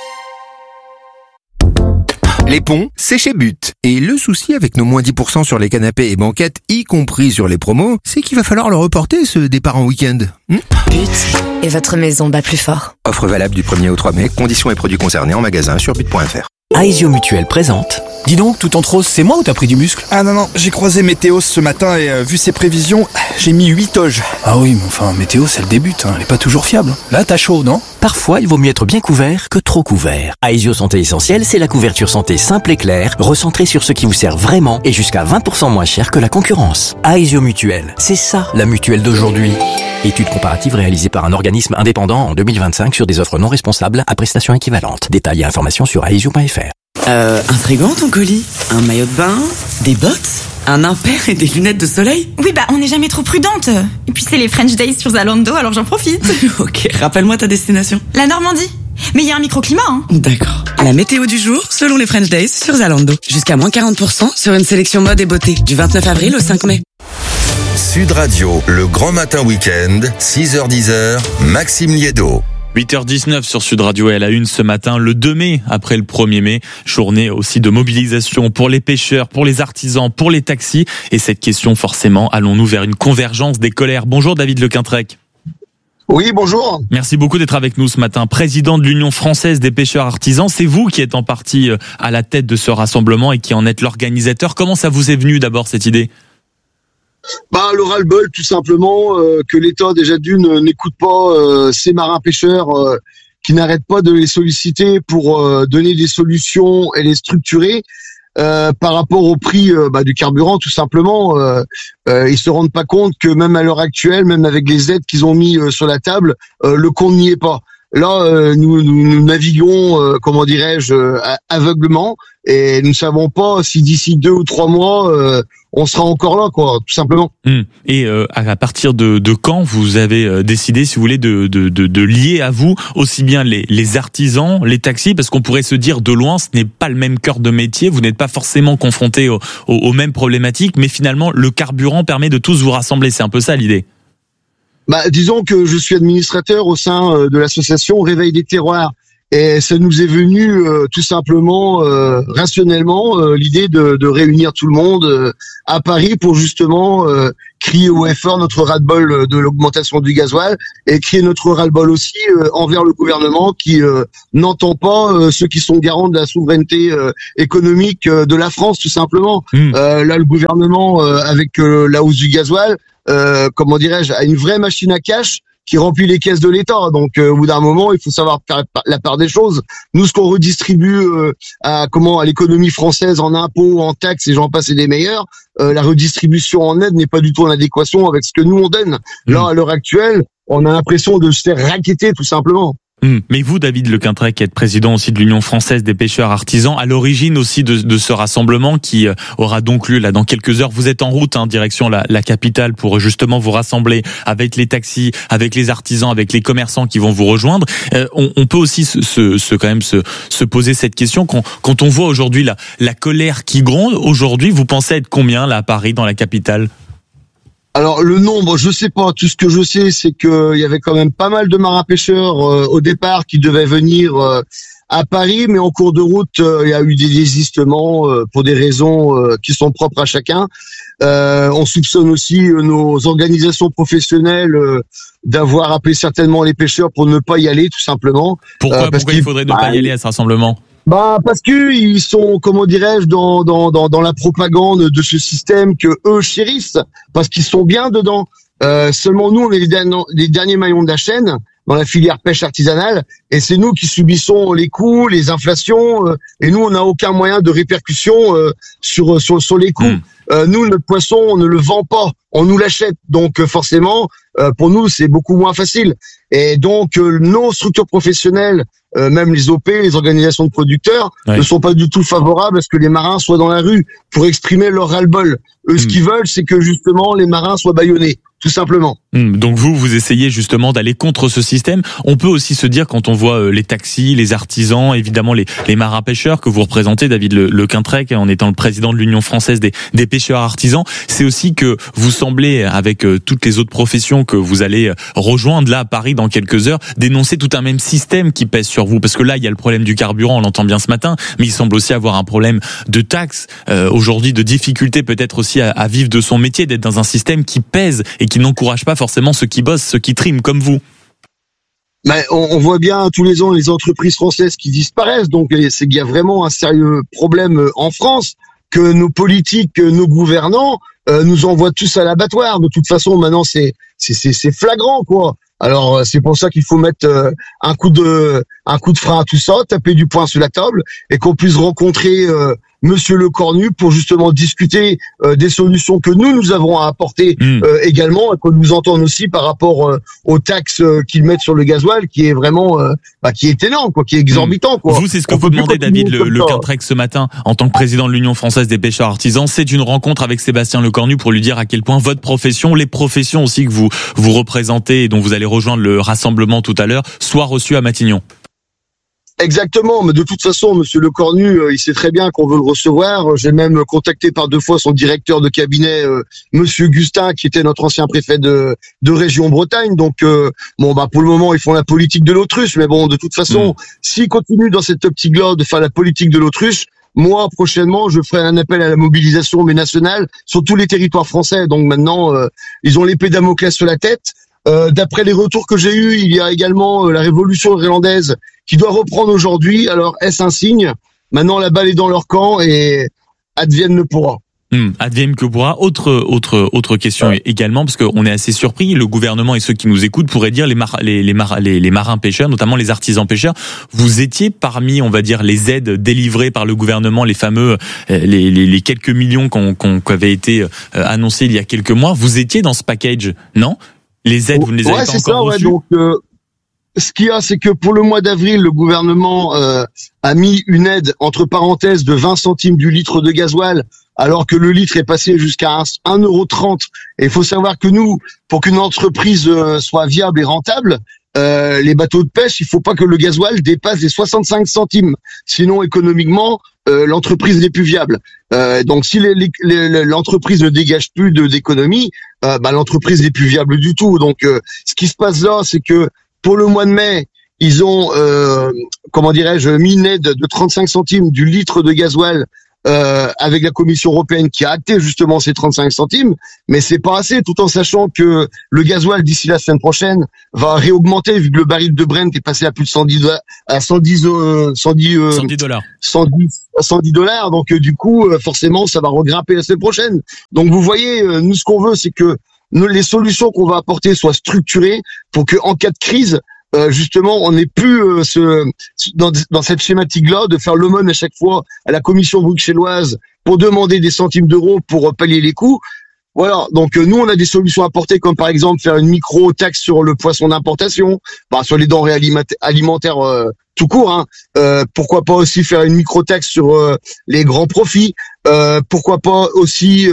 Speaker 15: Les ponts, c'est chez But. Et le souci avec nos moins 10% sur les canapés et banquettes, y compris sur les promos, c'est qu'il va falloir le reporter, ce départ en week-end.
Speaker 16: But. Et votre maison bat plus fort.
Speaker 15: Offre valable du 1er au 3 mai. Conditions et produits concernés en magasin sur but.fr.
Speaker 17: Aesio Mutuelle présente. Dis donc, tout en rose, c'est moi ou t'as pris du muscle?
Speaker 18: Ah non, j'ai croisé Météos ce matin et vu ses prévisions, j'ai mis 8 oges.
Speaker 17: Ah oui, mais enfin, Météos, elle débute, elle est pas toujours fiable. Là, t'as chaud, non? Parfois, il vaut mieux être bien couvert que trop couvert. Aesio Santé Essentielle, c'est la couverture santé simple et claire, recentrée sur ce qui vous sert vraiment et jusqu'à 20% moins cher que la concurrence. Aesio Mutuelle, c'est ça, la mutuelle d'aujourd'hui. Étude comparative réalisée par un organisme indépendant en 2025 sur des offres non responsables à prestations équivalentes. Détails et informations sur aesio.fr.
Speaker 19: Un frigo, ton colis, un maillot de bain, des bottes, un impair et des lunettes de soleil.
Speaker 20: Oui, on n'est jamais trop prudente. Et puis c'est les French Days sur Zalando, alors j'en profite.
Speaker 19: Ok, rappelle-moi ta destination.
Speaker 20: La Normandie. Mais il y a un microclimat,
Speaker 19: D'accord. La météo du jour, selon les French Days sur Zalando. Jusqu'à moins 40% sur une sélection mode et beauté. Du 29 avril au 5 mai.
Speaker 3: Sud Radio, le grand matin week-end, 6h-10h, Maxime Liédo.
Speaker 1: 8h19 sur Sud Radio et à la une ce matin, le 2 mai, après le 1er mai, journée aussi de mobilisation pour les pêcheurs, pour les artisans, pour les taxis. Et cette question, forcément, allons-nous vers une convergence des colères? Bonjour David Lequitrec.
Speaker 21: Oui, bonjour.
Speaker 1: Merci beaucoup d'être avec nous ce matin. Président de l'Union française des pêcheurs artisans, c'est vous qui êtes en partie à la tête de ce rassemblement et qui en êtes l'organisateur. Comment ça vous est venu d'abord cette idée?
Speaker 21: Le ras-le-bol, tout simplement, que l'État déjà d'une n'écoute pas ces marins pêcheurs qui n'arrêtent pas de les solliciter pour donner des solutions et les structurer. par rapport au prix du carburant, tout simplement, ils se rendent pas compte que même à l'heure actuelle, même avec les aides qu'ils ont mis sur la table, le compte n'y est pas. Là, nous naviguons, aveuglement, et nous ne savons pas si d'ici 2 ou 3 mois, on sera encore là, quoi, tout simplement.
Speaker 1: Et à partir de quand vous avez décidé, si vous voulez, de lier à vous aussi bien les artisans, les taxis, parce qu'on pourrait se dire de loin, ce n'est pas le même cœur de métier, vous n'êtes pas forcément confrontés aux mêmes problématiques, mais finalement, le carburant permet de tous vous rassembler. C'est un peu ça l'idée.
Speaker 21: Disons que je suis administrateur au sein de l'association Réveil des Terroirs, et ça nous est venu tout simplement rationnellement l'idée de réunir tout le monde à Paris pour justement crier au fort notre ras-le-bol de l'augmentation du gasoil, et crier notre ras-le-bol aussi envers le gouvernement qui n'entend pas ceux qui sont garants de la souveraineté économique de la France, tout simplement. Là, le gouvernement avec la hausse du gasoil, a une vraie machine à cash qui remplit les caisses de l'État. Donc, au bout d'un moment, il faut savoir faire la part des choses. Nous, ce qu'on redistribue à l'économie française en impôts, en taxes, et j'en passe, et des meilleurs, la redistribution en aide n'est pas du tout en adéquation avec ce que nous on donne. Là, à l'heure actuelle, on a l'impression de se faire racketter, tout simplement.
Speaker 1: Mais vous, David Lequintrec, qui êtes président aussi de l'Union française des pêcheurs artisans, à l'origine aussi de ce rassemblement qui aura donc lieu là dans quelques heures. Vous êtes en route, direction la capitale, pour justement vous rassembler avec les taxis, avec les artisans, avec les commerçants qui vont vous rejoindre. On peut aussi se poser cette question quand on voit aujourd'hui la colère qui gronde. Aujourd'hui, vous pensez être combien là à Paris, dans la capitale?
Speaker 21: Alors le nombre, je sais pas. Tout ce que je sais, c'est qu'il y avait quand même pas mal de marins-pêcheurs au départ qui devaient venir à Paris, mais en cours de route, il y a eu des désistements pour des raisons qui sont propres à chacun. On soupçonne aussi nos organisations professionnelles d'avoir appelé certainement les pêcheurs pour ne pas y aller, tout simplement.
Speaker 1: Pourquoi il faudrait ne pas y aller à ce rassemblement?
Speaker 21: Parce que ils sont, dans la propagande de ce système que eux chérissent, parce qu'ils sont bien dedans. Seulement nous, on est les derniers maillons de la chaîne dans la filière pêche artisanale, et c'est nous qui subissons les coûts, les inflations, et nous, on n'a aucun moyen de répercussion sur les coûts. Nous, notre poisson, on ne le vend pas, on nous l'achète. Donc forcément, pour nous, c'est beaucoup moins facile. Et donc, nos structures professionnelles, même les OP, les organisations de producteurs, ne sont pas du tout favorables à ce que les marins soient dans la rue pour exprimer leur ras-le-bol. Eux, ce qu'ils veulent, c'est que justement les marins soient bâillonnés, tout simplement.
Speaker 1: Donc vous essayez justement d'aller contre ce système. On peut aussi se dire, quand on voit les taxis, les artisans, évidemment les marins-pêcheurs que vous représentez, David Lequintrec, en étant le président de l'Union française des pêcheurs artisans, c'est aussi que vous semblez, avec toutes les autres professions que vous allez rejoindre là à Paris dans quelques heures, dénoncer tout un même système qui pèse sur vous. Parce que là, il y a le problème du carburant, on l'entend bien ce matin, mais il semble aussi avoir un problème de taxes, aujourd'hui, de difficulté peut-être aussi à vivre de son métier, d'être dans un système qui pèse et qui n'encourage pas forcément ceux qui bossent, ceux qui triment comme vous.
Speaker 21: On voit bien tous les ans les entreprises françaises qui disparaissent, donc c'est qu'il y a vraiment un sérieux problème en France, que nos politiques, nos gouvernants nous envoient tous à l'abattoir. De toute façon, maintenant c'est flagrant, quoi. Alors c'est pour ça qu'il faut mettre un coup de frein à tout ça, taper du poing sur la table, et qu'on puisse rencontrer Monsieur Le Cornu pour justement discuter des solutions que nous avons à apporter également, et qu'on nous entende aussi par rapport aux taxes qu'ils mettent sur le gasoil, qui est vraiment qui est énorme, quoi, qui est exorbitant, quoi.
Speaker 1: Vous, c'est ce que vous demandez, David Lequintrec, ce matin en tant que président de l'Union française des pêcheurs artisans. C'est une rencontre avec Sébastien Le Cornu pour lui dire à quel point votre profession, les professions aussi que vous représentez et dont vous allez rejoindre le rassemblement tout à l'heure, soient reçues à Matignon.
Speaker 21: Exactement, mais de toute façon, Monsieur Le Cornu, il sait très bien qu'on veut le recevoir. J'ai même contacté par 2 fois son directeur de cabinet, Monsieur Gustin, qui était notre ancien préfet de région Bretagne. Donc, pour le moment, ils font la politique de l'autruche, mais bon, de toute façon, s'ils continuent dans cette optique-là de faire la politique de l'autruche, moi, prochainement, je ferai un appel à la mobilisation, mais nationale, sur tous les territoires français. Donc maintenant, ils ont l'épée Damoclès sur la tête. D'après les retours que j'ai eus, il y a également la révolution irlandaise qui doit reprendre aujourd'hui. Alors, est-ce un signe? Maintenant, la balle est dans leur camp et advienne le pourra.
Speaker 1: Advienne que pourra. Autre question également, parce qu'on est assez surpris. Le gouvernement et ceux qui nous écoutent pourraient dire les marins pêcheurs, notamment les artisans pêcheurs. Vous étiez parmi, on va dire, les aides délivrées par le gouvernement, les fameux les quelques millions qui avaient été annoncés il y a quelques mois. Vous étiez dans ce package, non? Les aides, vous ne les avez pas encore reçues?
Speaker 21: Donc, ce qu'il y a, c'est que pour le mois d'avril, le gouvernement a mis une aide entre parenthèses de 20 centimes du litre de gasoil, alors que le litre est passé jusqu'à 1,30 €. Et il faut savoir que nous, pour qu'une entreprise soit viable et rentable, les bateaux de pêche, il faut pas que le gasoil dépasse les 65 centimes. Sinon, économiquement, l'entreprise n'est plus viable. Donc, si l'entreprise ne dégage plus d'économie, l'entreprise n'est plus viable du tout. Donc, ce qui se passe là, c'est que pour le mois de mai, ils ont, mis une aide de 35 centimes du litre de gasoil avec la Commission européenne qui a acté justement ces 35 centimes, mais c'est pas assez, tout en sachant que le gasoil d'ici la semaine prochaine va réaugmenter, vu que le baril de Brent est passé à plus de 110 $. Donc du coup, forcément, ça va regrimper la semaine prochaine. Donc vous voyez, nous ce qu'on veut, c'est que les solutions qu'on va apporter soient structurées pour que en cas de crise, justement, on n'est plus dans cette schématique-là de faire l'aumône à chaque fois à la Commission bruxelloise pour demander des centimes d'euros pour pallier les coûts. Voilà. Donc nous, on a des solutions à apporter, comme par exemple faire une micro-taxe sur le poisson d'importation, sur les denrées alimentaires tout court. Pourquoi pas aussi faire une micro-taxe sur les grands profits. Pourquoi pas aussi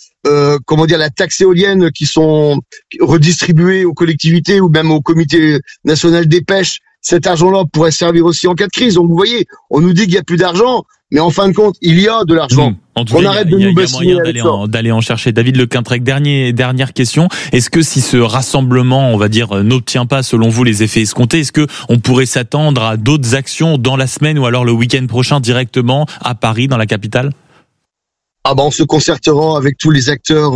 Speaker 21: la taxe éolienne qui sont redistribuées aux collectivités ou même au comité national des pêches. Cet argent-là pourrait servir aussi en cas de crise. Donc vous voyez, on nous dit qu'il y a plus d'argent, mais en fin de compte, il y a de l'argent.
Speaker 1: En tout cas, il y a moyen d'aller en chercher. David Lequintrec, dernière question. Est-ce que si ce rassemblement, on va dire, n'obtient pas selon vous les effets escomptés, est-ce que on pourrait s'attendre à d'autres actions dans la semaine ou alors le week-end prochain directement à Paris, dans la capitale?
Speaker 21: On se concertera avec tous les acteurs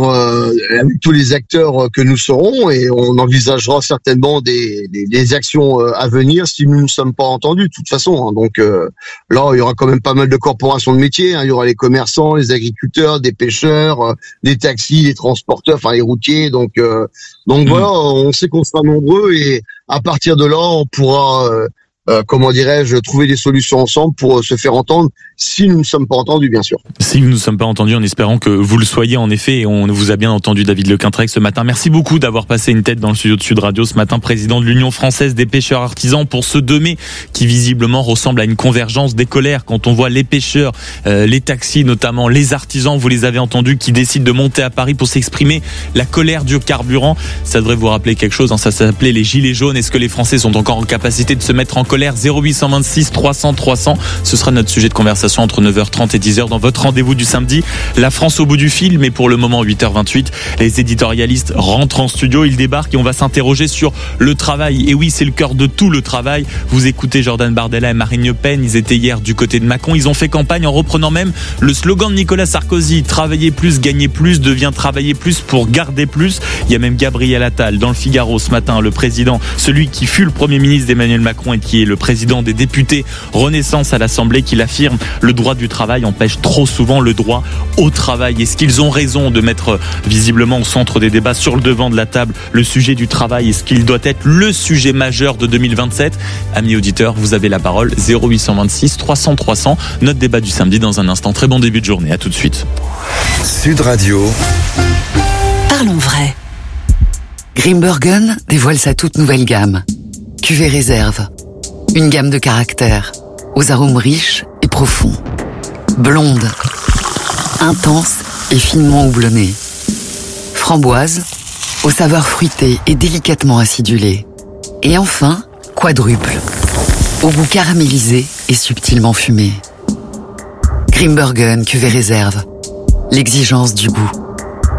Speaker 21: que nous serons, et on envisagera certainement des actions à venir si nous ne sommes pas entendus de toute façon. Donc là, il y aura quand même pas mal de corporations de métiers. Il y aura les commerçants, les agriculteurs, des pêcheurs, les taxis, les transporteurs, les routiers. Donc voilà, on sait qu'on sera nombreux, et à partir de là, on pourra trouver des solutions ensemble pour se faire entendre, si nous ne sommes pas entendus, bien sûr.
Speaker 1: Si nous ne sommes pas entendus, en espérant que vous le soyez en effet, et on vous a bien entendu, David Lequintrec, ce matin. Merci beaucoup d'avoir passé une tête dans le studio de Sud Radio ce matin, président de l'Union française des pêcheurs artisans, pour ce 2 mai qui visiblement ressemble à une convergence des colères quand on voit les pêcheurs, les taxis notamment, les artisans, vous les avez entendus, qui décident de monter à Paris pour s'exprimer, la colère du carburant. Ça devrait vous rappeler quelque chose, ça s'appelait les gilets jaunes. Est-ce que les Français sont encore en capacité de se mettre en colère? 0826 300 300, ce sera notre sujet de conversation entre 9h30 et 10h dans votre rendez-vous du samedi. La France au bout du fil, mais pour le moment 8h28, les éditorialistes rentrent en studio, ils débarquent et on va s'interroger sur le travail. Et oui, c'est le cœur de tout, le travail. Vous écoutez Jordan Bardella et Marine Le Pen, ils étaient hier du côté de Macron, ils ont fait campagne en reprenant même le slogan de Nicolas Sarkozy, travailler plus, gagner plus, devient travailler plus pour garder plus. Il y a même Gabriel Attal dans le Figaro ce matin, le président, celui qui fut le premier ministre d'Emmanuel Macron et qui est le président des députés Renaissance à l'Assemblée, qui l'affirme, le droit du travail empêche trop souvent le droit au travail. Est-ce qu'ils ont raison de mettre visiblement au centre des débats, sur le devant de la table, le sujet du travail? Est-ce qu'il doit être le sujet majeur de 2027? Amis auditeurs, vous avez la parole, 0826 300 300, notre débat du samedi dans un instant. Très bon début de journée, à tout de suite.
Speaker 3: Sud Radio.
Speaker 2: Parlons vrai. Grimbergen dévoile sa toute nouvelle gamme. Cuvée réserve. Une gamme de caractères, aux arômes riches et profonds. Blonde, intense et finement houblonnée. Framboise, aux saveurs fruitées et délicatement acidulées. Et enfin, quadruple, au goût caramélisé et subtilement fumé. Grimbergen cuvée réserve, l'exigence du goût.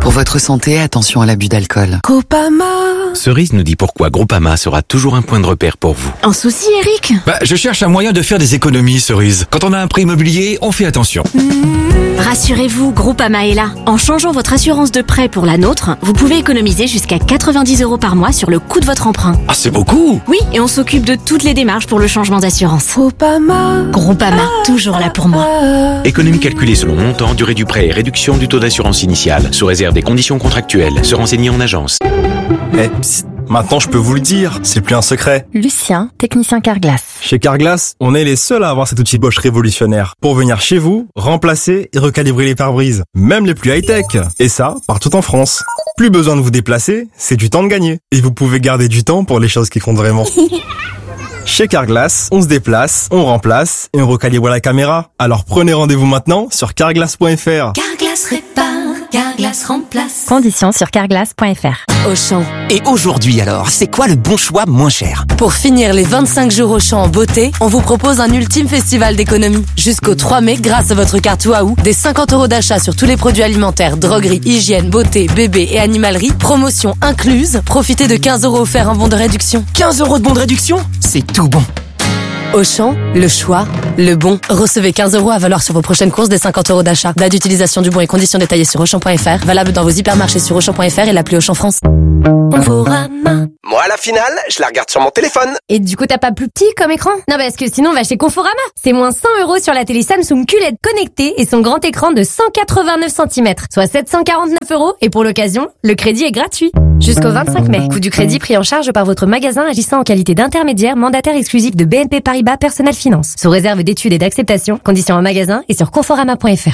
Speaker 2: Pour votre santé, attention à l'abus d'alcool.
Speaker 4: Groupama.
Speaker 13: Cerise nous dit pourquoi Groupama sera toujours un point de repère pour vous.
Speaker 4: Un souci, Eric?
Speaker 22: Je cherche un moyen de faire des économies, Cerise. Quand on a un prêt immobilier, on fait attention.
Speaker 4: Rassurez-vous, Groupama est là. En changeant votre assurance de prêt pour la nôtre, vous pouvez économiser jusqu'à 90 € par mois sur le coût de votre emprunt.
Speaker 22: Ah, c'est beaucoup!
Speaker 4: Oui, et on s'occupe de toutes les démarches pour le changement d'assurance. Groupama, toujours là pour moi.
Speaker 13: Économie calculée selon montant, durée du prêt et réduction du taux d'assurance initiale, sous réserve des conditions contractuelles. Se renseigner en agence.
Speaker 23: Maintenant, je peux vous le dire, c'est plus un secret.
Speaker 16: Lucien, technicien Carglass.
Speaker 23: Chez Carglass, on est les seuls à avoir cet outil Bosch révolutionnaire pour venir chez vous, remplacer et recalibrer les pare-brises, même les plus high-tech. Et ça, partout en France. Plus besoin de vous déplacer, c'est du temps de gagner. Et vous pouvez garder du temps pour les choses qui comptent vraiment. Chez Carglass, on se déplace, on remplace et on recalibre la caméra. Alors prenez rendez-vous maintenant sur carglass.fr.
Speaker 4: Carglass répare, Carglass remplace.
Speaker 16: Conditions sur carglass.fr.
Speaker 24: Auchan. Et aujourd'hui alors, c'est quoi le bon choix moins cher?
Speaker 4: Pour finir les 25 jours Auchan en beauté, on vous propose un ultime festival d'économie. Jusqu'au 3 mai, grâce à votre carte Waouh, des 50 € d'achat sur tous les produits alimentaires, droguerie, hygiène, beauté, bébé et animalerie, promotion incluse. Profitez de 15 € offerts en bon de réduction.
Speaker 24: 15 € de bon de réduction? C'est tout bon.
Speaker 4: Auchan, le choix, le bon. Recevez 15 € à valoir sur vos prochaines courses des 50 € d'achat. Date d'utilisation du bon et conditions détaillées sur Auchan.fr. Valable dans vos hypermarchés sur Auchan.fr et l'appli Auchan France.
Speaker 14: Moi, la finale, je la regarde sur mon téléphone.
Speaker 25: Et du coup, t'as pas plus petit comme écran? Non, parce que sinon, va chez Conforama. C'est moins 100 € sur la télé Samsung QLED connectée et son grand écran de 189 cm, soit 749 €. Et pour l'occasion, le crédit est gratuit. Jusqu'au 25 mai. Coût du crédit pris en charge par votre magasin agissant en qualité d'intermédiaire mandataire exclusif de BNP Paribas Personnel Finance. Sous réserve d'études et d'acceptation. Conditions en magasin et sur conforama.fr.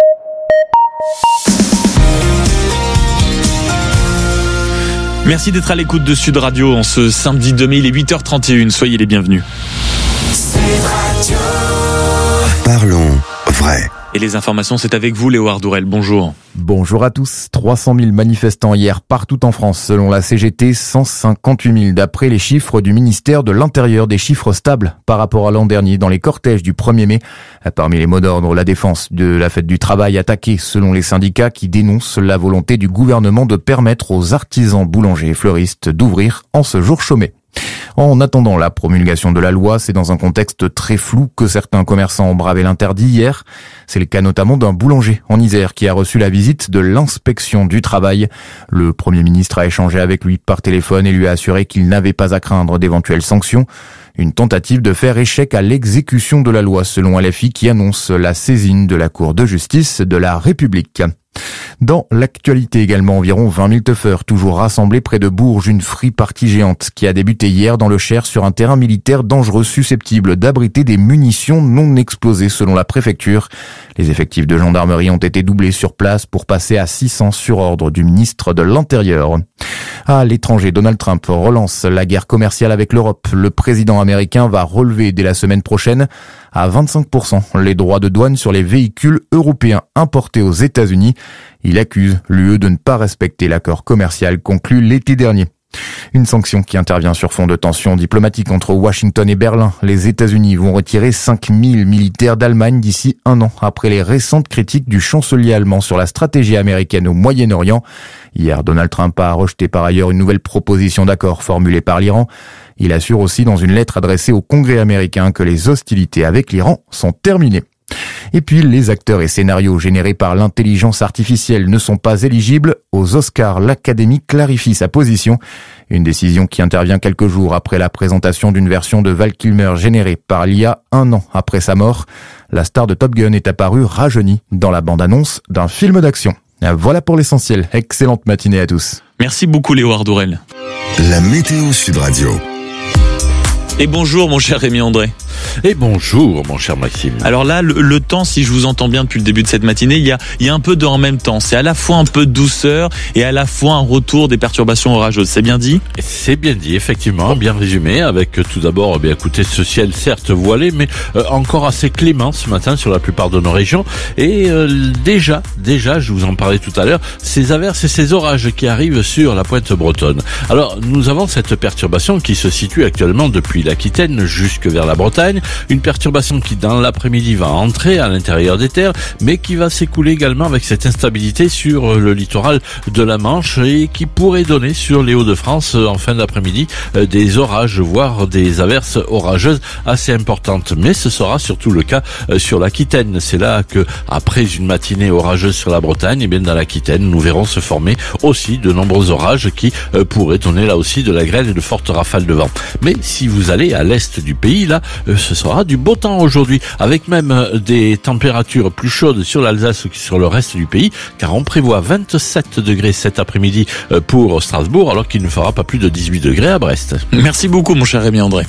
Speaker 1: Merci d'être à l'écoute de Sud Radio en ce samedi 2 mai, il est 8h31. Soyez les bienvenus.
Speaker 3: Sud Radio. Parlons vrai.
Speaker 1: Et les informations, c'est avec vous, Léo Ardourel. Bonjour.
Speaker 5: Bonjour à tous. 300 000 manifestants hier partout en France. Selon la CGT, 158 000 d'après les chiffres du ministère de l'Intérieur. Des chiffres stables par rapport à l'an dernier dans les cortèges du 1er mai. Parmi les mots d'ordre, la défense de la fête du travail attaquée selon les syndicats qui dénoncent la volonté du gouvernement de permettre aux artisans boulangers et fleuristes d'ouvrir en ce jour chômé. En attendant la promulgation de la loi, c'est dans un contexte très flou que certains commerçants ont bravé l'interdit hier. C'est le cas notamment d'un boulanger en Isère qui a reçu la visite de l'inspection du travail. Le Premier ministre a échangé avec lui par téléphone et lui a assuré qu'il n'avait pas à craindre d'éventuelles sanctions. Une tentative de faire échec à l'exécution de la loi selon LFI qui annonce la saisine de la Cour de justice de la République. Dans l'actualité également, environ 20 000 teufeurs toujours rassemblés près de Bourges, une free party géante qui a débuté hier dans le Cher sur un terrain militaire dangereux susceptible d'abriter des munitions non explosées selon la préfecture. Les effectifs de gendarmerie ont été doublés sur place pour passer à 600 sur ordre du ministre de l'Intérieur. À l'étranger, Donald Trump relance la guerre commerciale avec l'Europe. Le président américain va relever dès la semaine prochaine à 25% les droits de douane sur les véhicules européens importés aux États-Unis. Il accuse l'UE de ne pas respecter l'accord commercial conclu l'été dernier. Une sanction qui intervient sur fond de tensions diplomatiques entre Washington et Berlin. Les États-Unis vont retirer 5000 militaires d'Allemagne d'ici un an, après les récentes critiques du chancelier allemand sur la stratégie américaine au Moyen-Orient. Hier, Donald Trump a rejeté par ailleurs une nouvelle proposition d'accord formulée par l'Iran. Il assure aussi dans une lettre adressée au Congrès américain que les hostilités avec l'Iran sont terminées. Et puis, les acteurs et scénarios générés par l'intelligence artificielle ne sont pas éligibles aux Oscars. L'Académie clarifie sa position. Une décision qui intervient quelques jours après la présentation d'une version de Val Kilmer générée par l'IA un an après sa mort. La star de Top Gun est apparue rajeunie dans la bande-annonce d'un film d'action. Voilà pour l'essentiel. Excellente matinée à tous.
Speaker 1: Merci beaucoup, Léo Ardourel.
Speaker 3: La météo Sud Radio.
Speaker 1: Et bonjour mon cher Rémi André.
Speaker 6: Et bonjour mon cher Maxime.
Speaker 1: Alors là, le temps, si je vous entends bien depuis le début de cette matinée, il y a un peu de en même temps. C'est à la fois un peu de douceur et à la fois un retour des perturbations orageuses. C'est bien dit ?
Speaker 6: C'est bien dit, effectivement, bien résumé. Avec tout d'abord, écoutez, ce ciel certes voilé, mais encore assez clément ce matin sur la plupart de nos régions. Et déjà, je vous en parlais tout à l'heure, ces averses et ces orages qui arrivent sur la pointe bretonne. Alors, nous avons cette perturbation qui se situe actuellement depuis l'Aquitaine jusque vers la Bretagne. Bretagne. Une perturbation qui, dans l'après-midi, va entrer à l'intérieur des terres, mais qui va s'écouler également avec cette instabilité sur le littoral de la Manche et qui pourrait donner sur les Hauts-de-France en fin d'après-midi des orages, voire des averses orageuses assez importantes. Mais ce sera surtout le cas sur l'Aquitaine. C'est là que, après une matinée orageuse sur la Bretagne, et bien dans l'Aquitaine, nous verrons se former aussi de nombreux orages qui pourraient donner là aussi de la grêle et de fortes rafales de vent. Mais si vous allez à l'est du pays, là, ce sera du beau temps aujourd'hui, avec même des températures plus chaudes sur l'Alsace que sur le reste du pays, car on prévoit 27 degrés cet après-midi pour Strasbourg, alors qu'il ne fera pas plus de 18 degrés à Brest.
Speaker 1: Merci beaucoup mon cher Rémi André.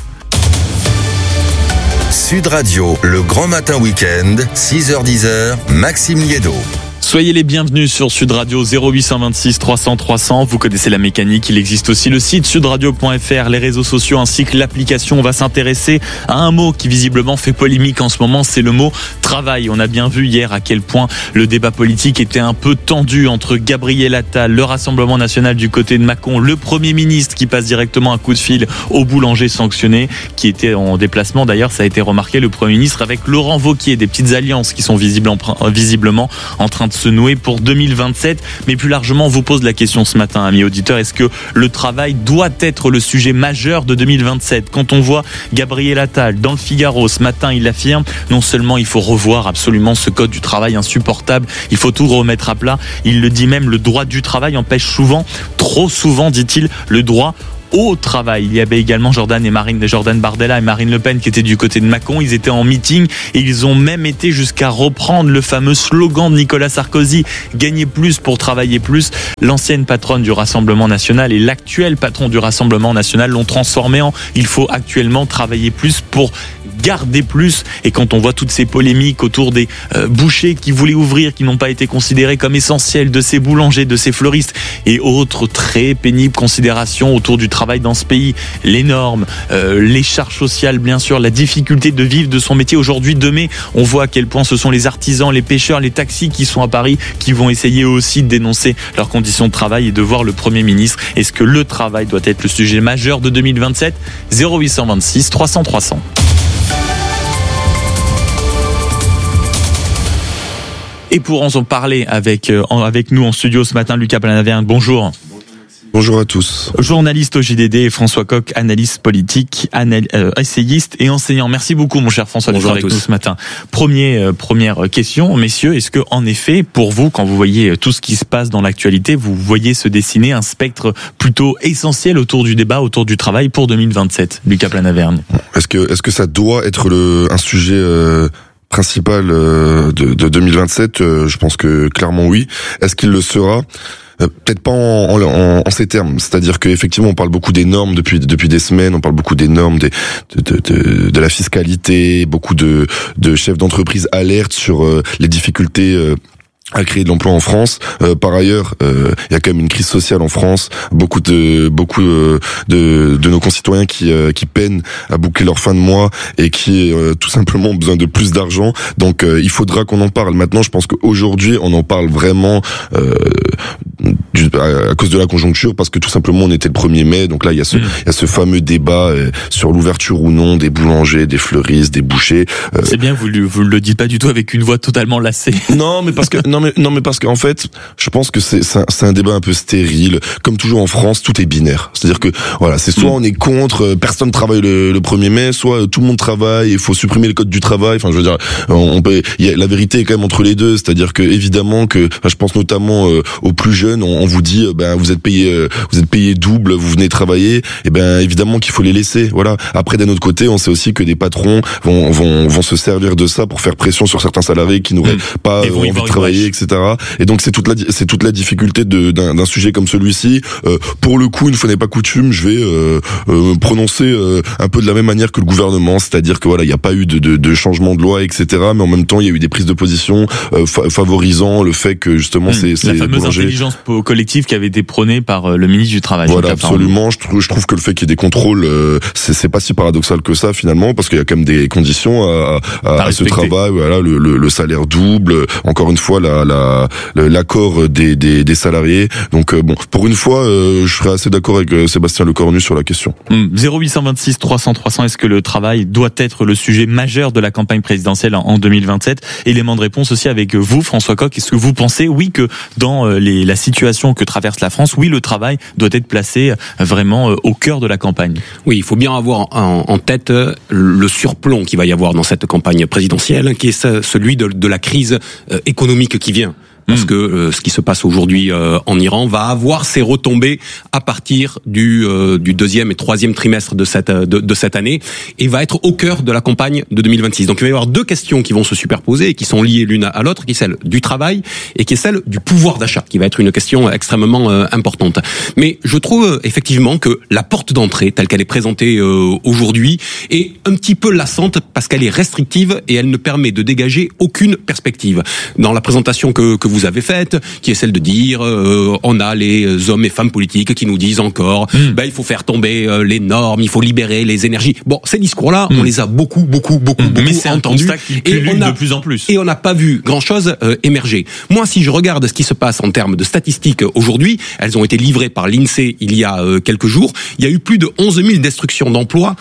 Speaker 3: Sud Radio, le grand matin week-end, 6h-10h, Maxime Liédo.
Speaker 1: Soyez les bienvenus sur Sud Radio 0826 300 300. Vous connaissez la mécanique. Il existe aussi le site sudradio.fr, les réseaux sociaux ainsi que l'application. On va s'intéresser à un mot qui visiblement fait polémique en ce moment. C'est le mot travail. On a bien vu hier à quel point le débat politique était un peu tendu entre Gabriel Attal, le Rassemblement national du côté de Macron, le Premier ministre qui passe directement un coup de fil au boulanger sanctionné, qui était en déplacement. D'ailleurs, ça a été remarqué, le Premier ministre avec Laurent Wauquiez, des petites alliances qui sont visiblement en train de se nouer pour 2027. Mais plus largement, on vous pose la question ce matin, amis auditeurs, est-ce que le travail doit être le sujet majeur de 2027? Quand on voit Gabriel Attal dans le Figaro ce matin, il affirme non seulement il faut revoir absolument ce code du travail insupportable, il faut tout remettre à plat, il le dit même, le droit du travail empêche souvent, trop souvent dit-il, le droit au travail. Il y avait également Jordan Bardella et Marine Le Pen qui étaient du côté de Macron. Ils étaient en meeting et ils ont même été jusqu'à reprendre le fameux slogan de Nicolas Sarkozy, gagner plus pour travailler plus. L'ancienne patronne du Rassemblement national et l'actuel patron du Rassemblement national l'ont transformé en il faut actuellement travailler plus pour garder plus. Et quand on voit toutes ces polémiques autour des bouchers qui voulaient ouvrir, qui n'ont pas été considérés comme essentiels, de ces boulangers, de ces fleuristes et autres très pénibles considérations autour du travail dans ce pays, les normes, les charges sociales, bien sûr, la difficulté de vivre de son métier. Aujourd'hui, 2 mai, on voit à quel point ce sont les artisans, les pêcheurs, les taxis qui sont à Paris, qui vont essayer aussi de dénoncer leurs conditions de travail et de voir le Premier ministre. Est-ce que le travail doit être le sujet majeur de 2027? 0826 300 300. Et pour en parler avec nous en studio ce matin, Lucas Planaverne, bonjour.
Speaker 7: Bonjour à tous.
Speaker 1: Journaliste au JDD et François Coq, analyste politique, essayiste et enseignant. Merci beaucoup mon cher François d'être avec nous ce matin. Première question, messieurs, est-ce que en effet, pour vous, quand vous voyez tout ce qui se passe dans l'actualité, vous voyez se dessiner un spectre plutôt essentiel autour du débat, autour du travail pour 2027? Lucas Planaverne.
Speaker 7: Est-ce que ça doit être un sujet principal de 2027? Je pense que clairement oui. Est-ce qu'il le sera? Peut-être pas en ces termes, c'est-à-dire qu'effectivement on parle beaucoup des normes depuis des semaines, on parle beaucoup des normes de la fiscalité, beaucoup de chefs d'entreprise alertent sur les difficultés à créer de l'emploi en France. Par ailleurs, il y a quand même une crise sociale en France. Beaucoup de nos concitoyens qui peinent à boucler leur fin de mois et qui tout simplement ont besoin de plus d'argent. Donc il faudra qu'on en parle. Maintenant, je pense qu'aujourd'hui, on en parle vraiment à cause de la conjoncture, parce que tout simplement on était le 1er mai. Donc là, il y a ce fameux débat sur l'ouverture ou non des boulangers, des fleuristes, des bouchers.
Speaker 1: C'est bien, vous le dites pas du tout avec une voix totalement lassée.
Speaker 7: Non, mais parce qu'en fait, je pense que c'est un débat un peu stérile. Comme toujours en France, tout est binaire. C'est-à-dire que voilà, c'est soit on est contre, personne travaille le 1er mai, soit tout le monde travaille, il faut supprimer le code du travail. Enfin, je veux dire, la vérité est quand même entre les deux. C'est-à-dire que évidemment que, je pense notamment aux plus jeunes, on vous dit, vous êtes payé double, vous venez travailler. Et évidemment qu'il faut les laisser. Voilà. Après, d'un autre côté, on sait aussi que des patrons vont se servir de ça pour faire pression sur certains salariés qui n'auraient pas envie de travailler, etc. Et donc c'est toute la difficulté d'un sujet comme celui-ci. Pour le coup, une fois n'est pas coutume, je vais me prononcer un peu de la même manière que le gouvernement, c'est-à-dire que voilà, il n'y a pas eu de changement de loi, etc. Mais en même temps, il y a eu des prises de position favorisant le fait que justement
Speaker 1: la fameuse intelligence collective directive qui avait été prônée par le ministre du Travail.
Speaker 7: Voilà, absolument. Je trouve que le fait qu'il y ait des contrôles, c'est pas si paradoxal que ça finalement, parce qu'il y a quand même des conditions à ce travail. Voilà, le salaire double. Encore une fois, l'accord des salariés. Donc bon, pour une fois, je serais assez d'accord avec Sébastien Lecornu sur la question.
Speaker 1: 0826 300 300. Est-ce que le travail doit être le sujet majeur de la campagne présidentielle en 2027? Élément de réponse aussi avec vous, François Coq. Est-ce que vous pensez, oui, que dans la situation que traverse la France, oui, le travail doit être placé vraiment au cœur de la campagne?
Speaker 8: Oui, il faut bien avoir en tête le surplomb qu'il va y avoir dans cette campagne présidentielle, qui est celui de la crise économique qui vient. Parce que ce qui se passe aujourd'hui en Iran va avoir ses retombées à partir du deuxième et troisième trimestre de cette année et va être au cœur de la campagne de 2026. Donc il va y avoir deux questions qui vont se superposer et qui sont liées l'une à l'autre, qui est celle du travail et qui est celle du pouvoir d'achat, qui va être une question extrêmement importante. Mais je trouve effectivement que la porte d'entrée telle qu'elle est présentée aujourd'hui est un petit peu lassante parce qu'elle est restrictive et elle ne permet de dégager aucune perspective. Dans la présentation que vous avez faite, qui est celle de dire on a les hommes et femmes politiques qui nous disent encore il faut faire tomber les normes, il faut libérer les énergies. Bon, ces discours-là, on les a beaucoup
Speaker 1: mais c'est
Speaker 8: entendus,
Speaker 1: un constat qui pullule de plus en plus.
Speaker 8: Et on n'a pas vu grand-chose émerger. Moi, si je regarde ce qui se passe en termes de statistiques aujourd'hui, elles ont été livrées par l'INSEE il y a quelques jours. Il y a eu plus de 11 000 destructions d'emplois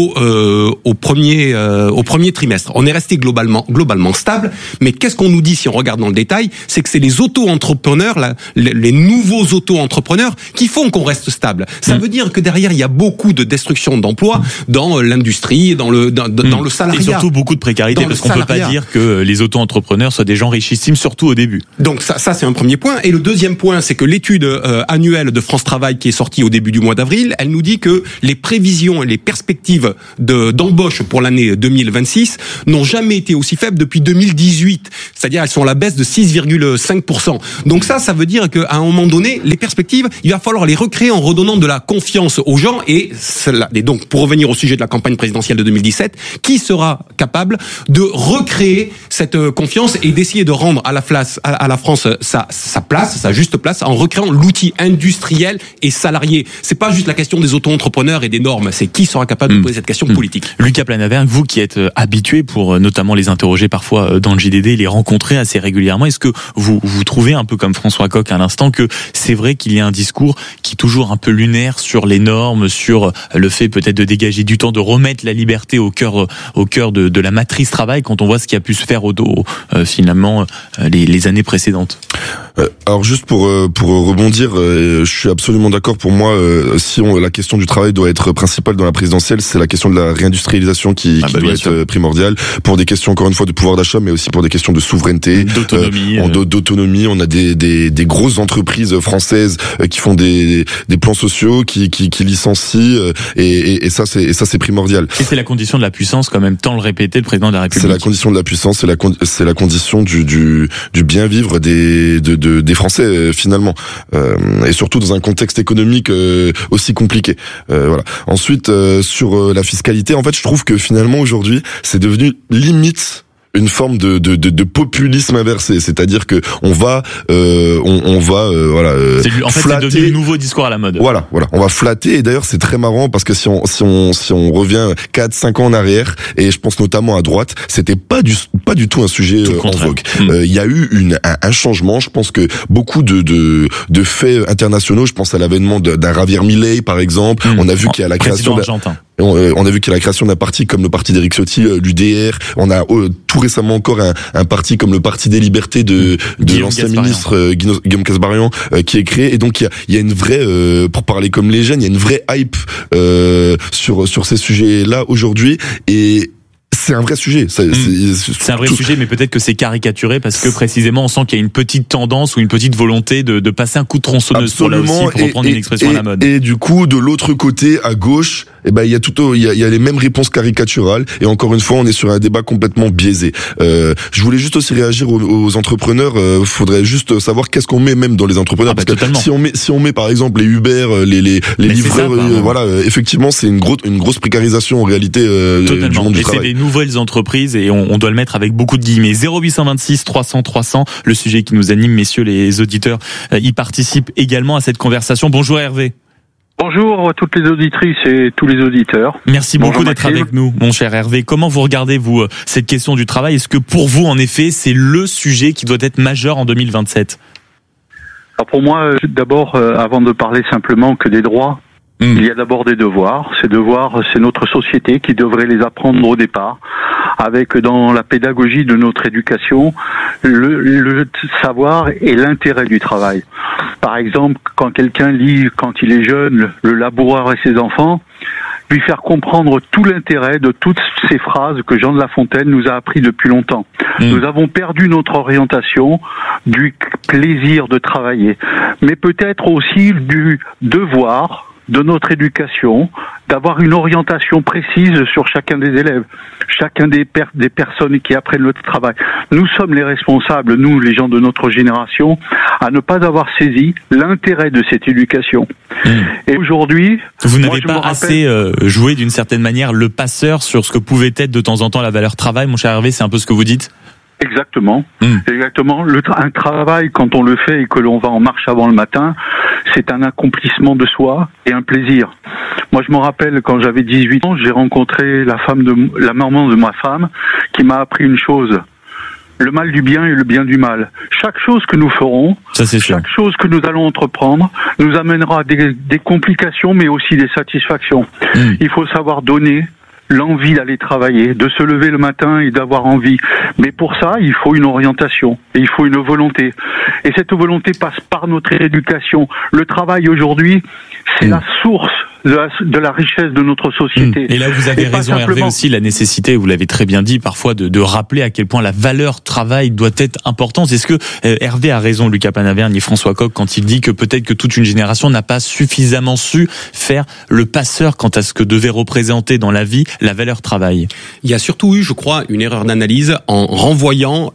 Speaker 8: au premier trimestre. On est resté globalement stable, mais qu'est-ce qu'on nous dit si on regarde dans le détail? C'est que c'est les auto-entrepreneurs, les nouveaux auto-entrepreneurs qui font qu'on reste stable. Ça veut dire que derrière, il y a beaucoup de destruction d'emplois dans l'industrie, dans le salariat.
Speaker 1: Et surtout beaucoup de précarité, parce qu'on peut pas dire que les auto-entrepreneurs soient des gens richissimes, surtout au début.
Speaker 8: Donc ça c'est un premier point. Et le deuxième point, c'est que l'étude annuelle de France Travail qui est sortie au début du mois d'avril, elle nous dit que les prévisions et les perspectives d'embauche pour l'année 2026 n'ont jamais été aussi faibles depuis 2018. C'est-à-dire elles sont à la baisse de 6,5%. Donc ça veut dire qu'à un moment donné, les perspectives, il va falloir les recréer en redonnant de la confiance aux gens. Et donc, pour revenir au sujet de la campagne présidentielle de 2017, qui sera capable de recréer cette confiance et d'essayer de rendre à la France sa place, sa juste place, en recréant l'outil industriel et salarié. C'est pas juste la question des auto-entrepreneurs et des normes, c'est qui sera capable de poser cette question politique.
Speaker 1: Lucas Planavergne, vous qui êtes habitué pour notamment les interroger parfois dans le JDD, les rencontrer assez régulièrement, est-ce que vous trouvez, un peu comme François Coq à l'instant, que c'est vrai qu'il y a un discours qui est toujours un peu lunaire sur les normes, sur le fait peut-être de dégager du temps, de remettre la liberté au cœur de la matrice travail, quand on voit ce qui a pu se faire finalement les années précédentes?
Speaker 7: Alors juste pour rebondir, je suis absolument d'accord. Pour moi, la question du travail doit être principale dans la présidentielle, c'est la question de la réindustrialisation qui doit être primordiale, pour des questions encore une fois de pouvoir d'achat, mais aussi pour des questions de souveraineté, d'autonomie. On a des grosses entreprises françaises qui font des plans sociaux, qui licencient, et ça c'est primordial.
Speaker 1: Et c'est la condition de la puissance, quand même, tant le répétait le président de la République.
Speaker 7: C'est la condition de la puissance, c'est la condition du bien vivre des Français finalement, et surtout dans un contexte économique aussi compliqué. Voilà. Ensuite, sur la fiscalité, en fait, je trouve que finalement aujourd'hui, c'est devenu limite une forme de populisme inversé, c'est-à-dire que on va
Speaker 1: c'est devenu le nouveau discours à la mode.
Speaker 7: Voilà, on va flatter, et d'ailleurs c'est très marrant parce que si on revient 4-5 ans en arrière, et je pense notamment à droite, c'était pas du tout un sujet en vogue. Il y a eu un changement. Je pense que beaucoup de faits internationaux, je pense à l'avènement d'un Javier Milei par exemple, on a vu qu'il y a la création on a vu qu'il y a la création d'un parti comme le parti d'Éric Ciotti, l'UDR. On a tout récemment encore un parti comme le Parti des Libertés de l'ancien ministre Guillaume Kasbarian qui est créé. Et donc il y a une vraie, pour parler comme les jeunes, il y a une vraie hype sur ces sujets-là aujourd'hui. Et c'est un vrai sujet. C'est
Speaker 1: un vrai sujet, mais peut-être que c'est caricaturé parce que précisément on sent qu'il y a une petite tendance ou une petite volonté de passer un coup de tronçonneuse pour là aussi, pour reprendre une expression à la mode.
Speaker 7: Et du coup, de l'autre côté, à gauche, il y a les mêmes réponses caricaturales, et encore une fois, on est sur un débat complètement biaisé. Je voulais juste aussi réagir aux entrepreneurs. Faudrait juste savoir qu'est-ce qu'on met même dans les entrepreneurs, parce que si on met par exemple les Uber, les livreurs, effectivement, c'est une grosse précarisation en réalité du monde du travail.
Speaker 1: C'est des nouvelles entreprises, et on doit le mettre avec beaucoup de guillemets. 0826 300 300, le sujet qui nous anime, messieurs les auditeurs, y participent également à cette conversation. Bonjour Hervé.
Speaker 9: Bonjour à toutes les auditrices et tous les auditeurs.
Speaker 1: Merci beaucoup d'être avec nous, mon cher Hervé. Comment vous regardez, vous, cette question du travail? Est-ce que pour vous, en effet, c'est le sujet qui doit être majeur en 2027?
Speaker 9: Alors pour moi, d'abord, avant de parler simplement que des droits, il y a d'abord des devoirs. Ces devoirs, c'est notre société qui devrait les apprendre au départ, avec dans la pédagogie de notre éducation, le savoir et l'intérêt du travail. Par exemple, quand quelqu'un lit, quand il est jeune, le laboureur et ses enfants, lui faire comprendre tout l'intérêt de toutes ces phrases que Jean de La Fontaine nous a appris depuis longtemps. Nous avons perdu notre orientation du plaisir de travailler, mais peut-être aussi du devoir de notre éducation, d'avoir une orientation précise sur chacun des élèves, chacun des personnes qui apprennent le travail. Nous sommes les responsables, nous, les gens de notre génération, à ne pas avoir saisi l'intérêt de cette éducation. Et aujourd'hui...
Speaker 1: Vous n'avez pas assez joué d'une certaine manière le passeur sur ce que pouvait être de temps en temps la valeur travail, mon cher Hervé, c'est un peu ce que vous dites ?
Speaker 9: Exactement, exactement. Un travail, quand on le fait et que l'on va en marche avant le matin, c'est un accomplissement de soi et un plaisir. Moi, je me rappelle quand j'avais 18 ans, j'ai rencontré la maman de ma femme, qui m'a appris une chose: le mal du bien et le bien du mal. Chaque chose que nous ferons, chaque chose que nous allons entreprendre, nous amènera des complications, mais aussi des satisfactions. Il faut savoir donner l'envie d'aller travailler, de se lever le matin et d'avoir envie. Mais pour ça, il faut une orientation et il faut une volonté. Et cette volonté passe par notre éducation. Le travail aujourd'hui, c'est la source de la richesse de notre société.
Speaker 1: Et là, vous avez raison, Hervé, aussi, la nécessité, vous l'avez très bien dit, parfois de rappeler à quel point la valeur travail doit être importante. Est-ce que Hervé a raison, Lucas Panavergne et François Coq, quand il dit que peut-être que toute une génération n'a pas suffisamment su faire le passeur quant à ce que devait représenter dans la vie la valeur travail?
Speaker 8: Il y a surtout eu, je crois, une erreur d'analyse en renvoyant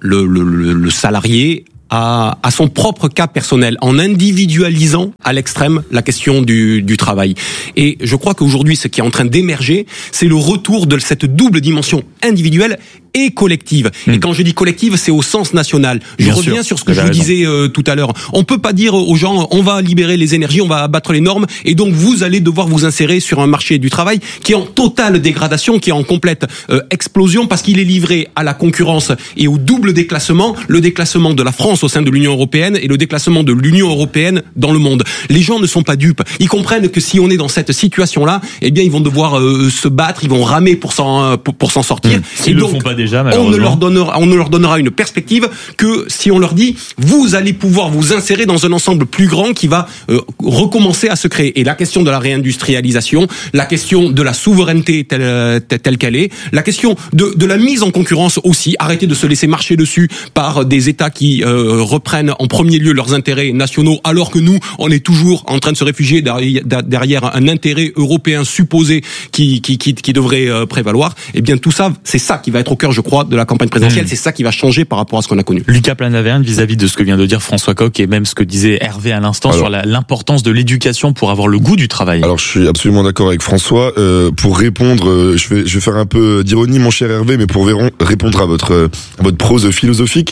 Speaker 8: le salarié à son propre cas personnel, en individualisant à l'extrême la question du travail. Et je crois qu'aujourd'hui, ce qui est en train d'émerger, c'est le retour de cette double dimension individuelle et collective. Et quand je dis collective, c'est au sens national. Je reviens sur ce que je vous disais tout à l'heure. On peut pas dire aux gens, on va libérer les énergies, on va abattre les normes, et donc vous allez devoir vous insérer sur un marché du travail qui est en totale dégradation, qui est en complète explosion, parce qu'il est livré à la concurrence et au double déclassement, le déclassement de la France au sein de l'Union européenne et le déclassement de l'Union européenne dans le monde. Les gens ne sont pas dupes. Ils comprennent que si on est dans cette situation-là, eh bien ils vont devoir se battre, ils vont ramer pour s'en sortir.
Speaker 1: S'ils le font pas déjà,
Speaker 8: on ne leur donnera une perspective que si on leur dit vous allez pouvoir vous insérer dans un ensemble plus grand qui va recommencer à se créer. Et la question de la réindustrialisation, la question de la souveraineté telle qu'elle est, la question de la mise en concurrence aussi, arrêter de se laisser marcher dessus par des États qui reprennent en premier lieu leurs intérêts nationaux, alors que nous, on est toujours en train de se réfugier derrière un intérêt européen supposé qui devrait prévaloir. Eh bien tout ça, c'est ça qui va être au cœur, je crois, de la campagne présidentielle. C'est ça qui va changer par rapport à ce qu'on a connu.
Speaker 1: Lucas Panavergne, vis-à-vis de ce que vient de dire François Coq et même ce que disait Hervé à l'instant sur l'importance de l'éducation pour avoir le goût du travail.
Speaker 7: Alors je suis absolument d'accord avec François. Pour répondre, je vais faire un peu d'ironie, mon cher Hervé, mais pour répondre à votre prose philosophique,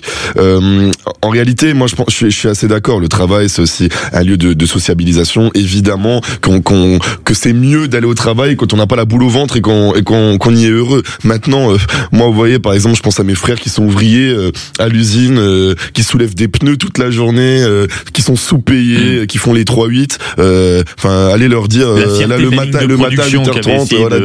Speaker 7: en réalité, moi je suis assez d'accord. Le travail, c'est aussi un lieu de sociabilisation. Évidemment que c'est mieux d'aller au travail quand on n'a pas la boule au ventre et qu'on y est heureux. Maintenant, moi, vous voyez, par exemple, je pense à mes frères qui sont ouvriers à l'usine, qui soulèvent des pneus toute la journée, qui sont sous-payés, qui font les 3-8. Enfin, allez leur dire là le matin à 8h30, voilà,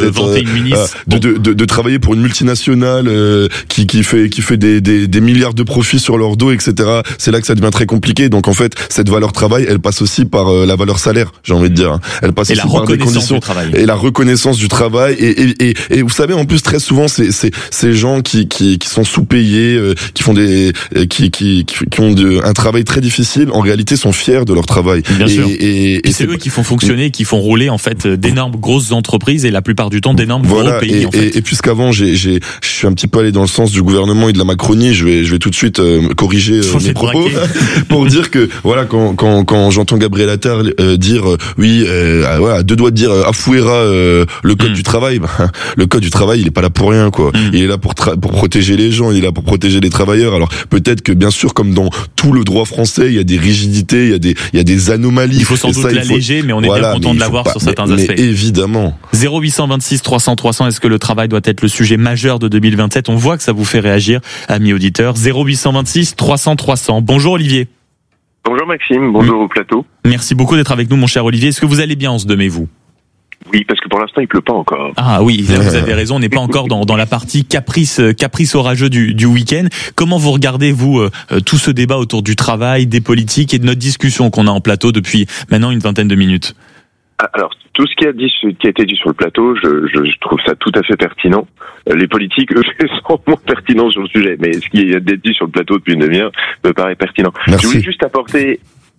Speaker 7: de travailler pour une multinationale qui fait des milliards de profits sur leur dos, etc. C'est là que ça devient très compliqué. Donc en fait, cette valeur travail, elle passe aussi par la valeur salaire, j'ai envie de dire. Elle passe aussi par des conditions et la reconnaissance du travail. Et vous savez, en plus, très souvent, ces gens gens qui sont sous-payés, qui font qui ont un travail très difficile, en réalité sont fiers de leur travail.
Speaker 1: Bien sûr. Et c'est eux qui font fonctionner, qui font rouler en fait d'énormes grosses entreprises et la plupart du temps d'énormes gros pays.
Speaker 7: Et puisqu'avant je suis un petit peu allé dans le sens du gouvernement et de la Macronie, je vais tout de suite corriger mes propos pour dire que voilà, quand j'entends Gabriel Attal dire à deux doigts de dire afouera le code du travail, le code du travail il est pas là pour rien quoi. Il est là pour protéger les gens, il est là pour protéger les travailleurs. Alors peut-être que bien sûr comme dans tout le droit français, il y a des rigidités, il y a des anomalies.
Speaker 1: Il faut sans doute l'alléger, mais on est bien content de l'avoir sur certains aspects.
Speaker 7: Mais évidemment.
Speaker 1: 0826 300 300, est-ce que le travail doit être le sujet majeur de 2027? On voit que ça vous fait réagir, amis auditeurs. 0826 300 300. Bonjour Olivier.
Speaker 10: Bonjour Maxime, bonjour au plateau.
Speaker 1: Merci beaucoup d'être avec nous mon cher Olivier. Est-ce que vous allez bien en ce 2 mai, vous?
Speaker 10: Oui, parce que pour l'instant il pleut pas encore.
Speaker 1: Ah oui, là, vous avez raison, on n'est pas encore dans la partie caprice orageux du week-end. Comment vous regardez vous tout ce débat autour du travail, des politiques et de notre discussion qu'on a en plateau depuis maintenant une vingtaine de minutes?
Speaker 10: Alors tout ce qui a été dit sur le plateau, je trouve ça tout à fait pertinent. Les politiques, eux, sont moins pertinents sur le sujet, mais ce qui a été dit sur le plateau depuis une demi-heure me paraît pertinent.
Speaker 7: Merci.
Speaker 10: Je voulais juste apporter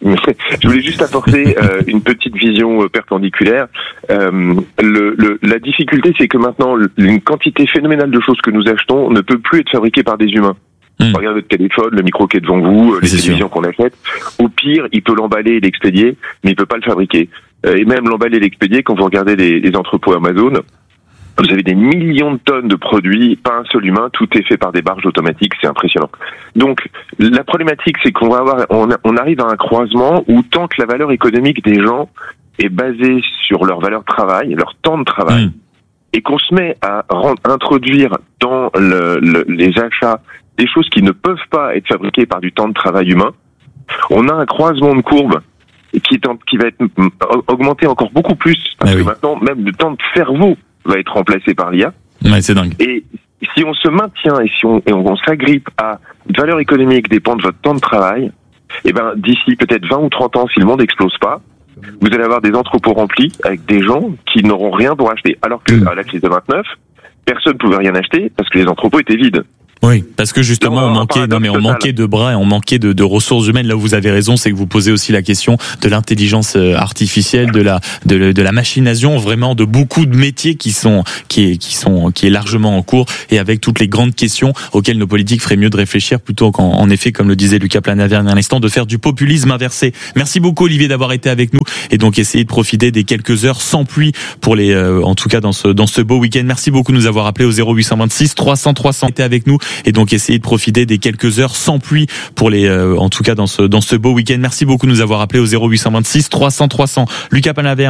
Speaker 10: une petite vision perpendiculaire. La difficulté, c'est que maintenant, une quantité phénoménale de choses que nous achetons ne peut plus être fabriquée par des humains. Regardez votre téléphone, le micro qui est devant vous, les télévisions qu'on achète. Au pire, il peut l'emballer et l'expédier, mais il peut pas le fabriquer. Et même l'emballer et l'expédier, quand vous regardez les entrepôts Amazon, vous avez des millions de tonnes de produits, pas un seul humain, tout est fait par des barges automatiques, c'est impressionnant. Donc, la problématique, c'est qu'on on arrive à un croisement où tant que la valeur économique des gens est basée sur leur valeur de travail, leur temps de travail, et qu'on se met à introduire dans les achats des choses qui ne peuvent pas être fabriquées par du temps de travail humain, on a un croisement de courbe qui va être augmenté encore beaucoup plus, parce que maintenant, même le temps de cerveau va être remplacé par l'IA.
Speaker 1: Ouais, c'est dingue.
Speaker 10: Et si on se maintient et on s'agrippe à une valeur économique dépend de votre temps de travail, et ben d'ici peut-être 20 ou 30 ans, si le monde n'explose pas, vous allez avoir des entrepôts remplis avec des gens qui n'auront rien pour acheter. Alors que à la crise de 29, personne ne pouvait rien acheter parce que les entrepôts étaient vides.
Speaker 1: Oui, parce que justement on manquait de bras et on manquait de ressources humaines. Là où vous avez raison, c'est que vous posez aussi la question de l'intelligence artificielle, de la machination, vraiment de beaucoup de métiers qui est largement en cours et avec toutes les grandes questions auxquelles nos politiques feraient mieux de réfléchir plutôt qu'en effet, comme le disait Lucas Planavergne à l'instant, de faire du populisme inversé. Merci beaucoup Olivier d'avoir été avec nous et donc essayer de profiter des quelques heures sans pluie pour en tout cas dans ce beau week-end. Merci beaucoup de nous avoir appelé au 0826 300 300. Été avec nous. Et donc essayer de profiter des quelques heures sans pluie pour en tout cas dans ce beau week-end. Merci beaucoup de nous avoir appelé au 0826 300 300. Lucas Planavergne.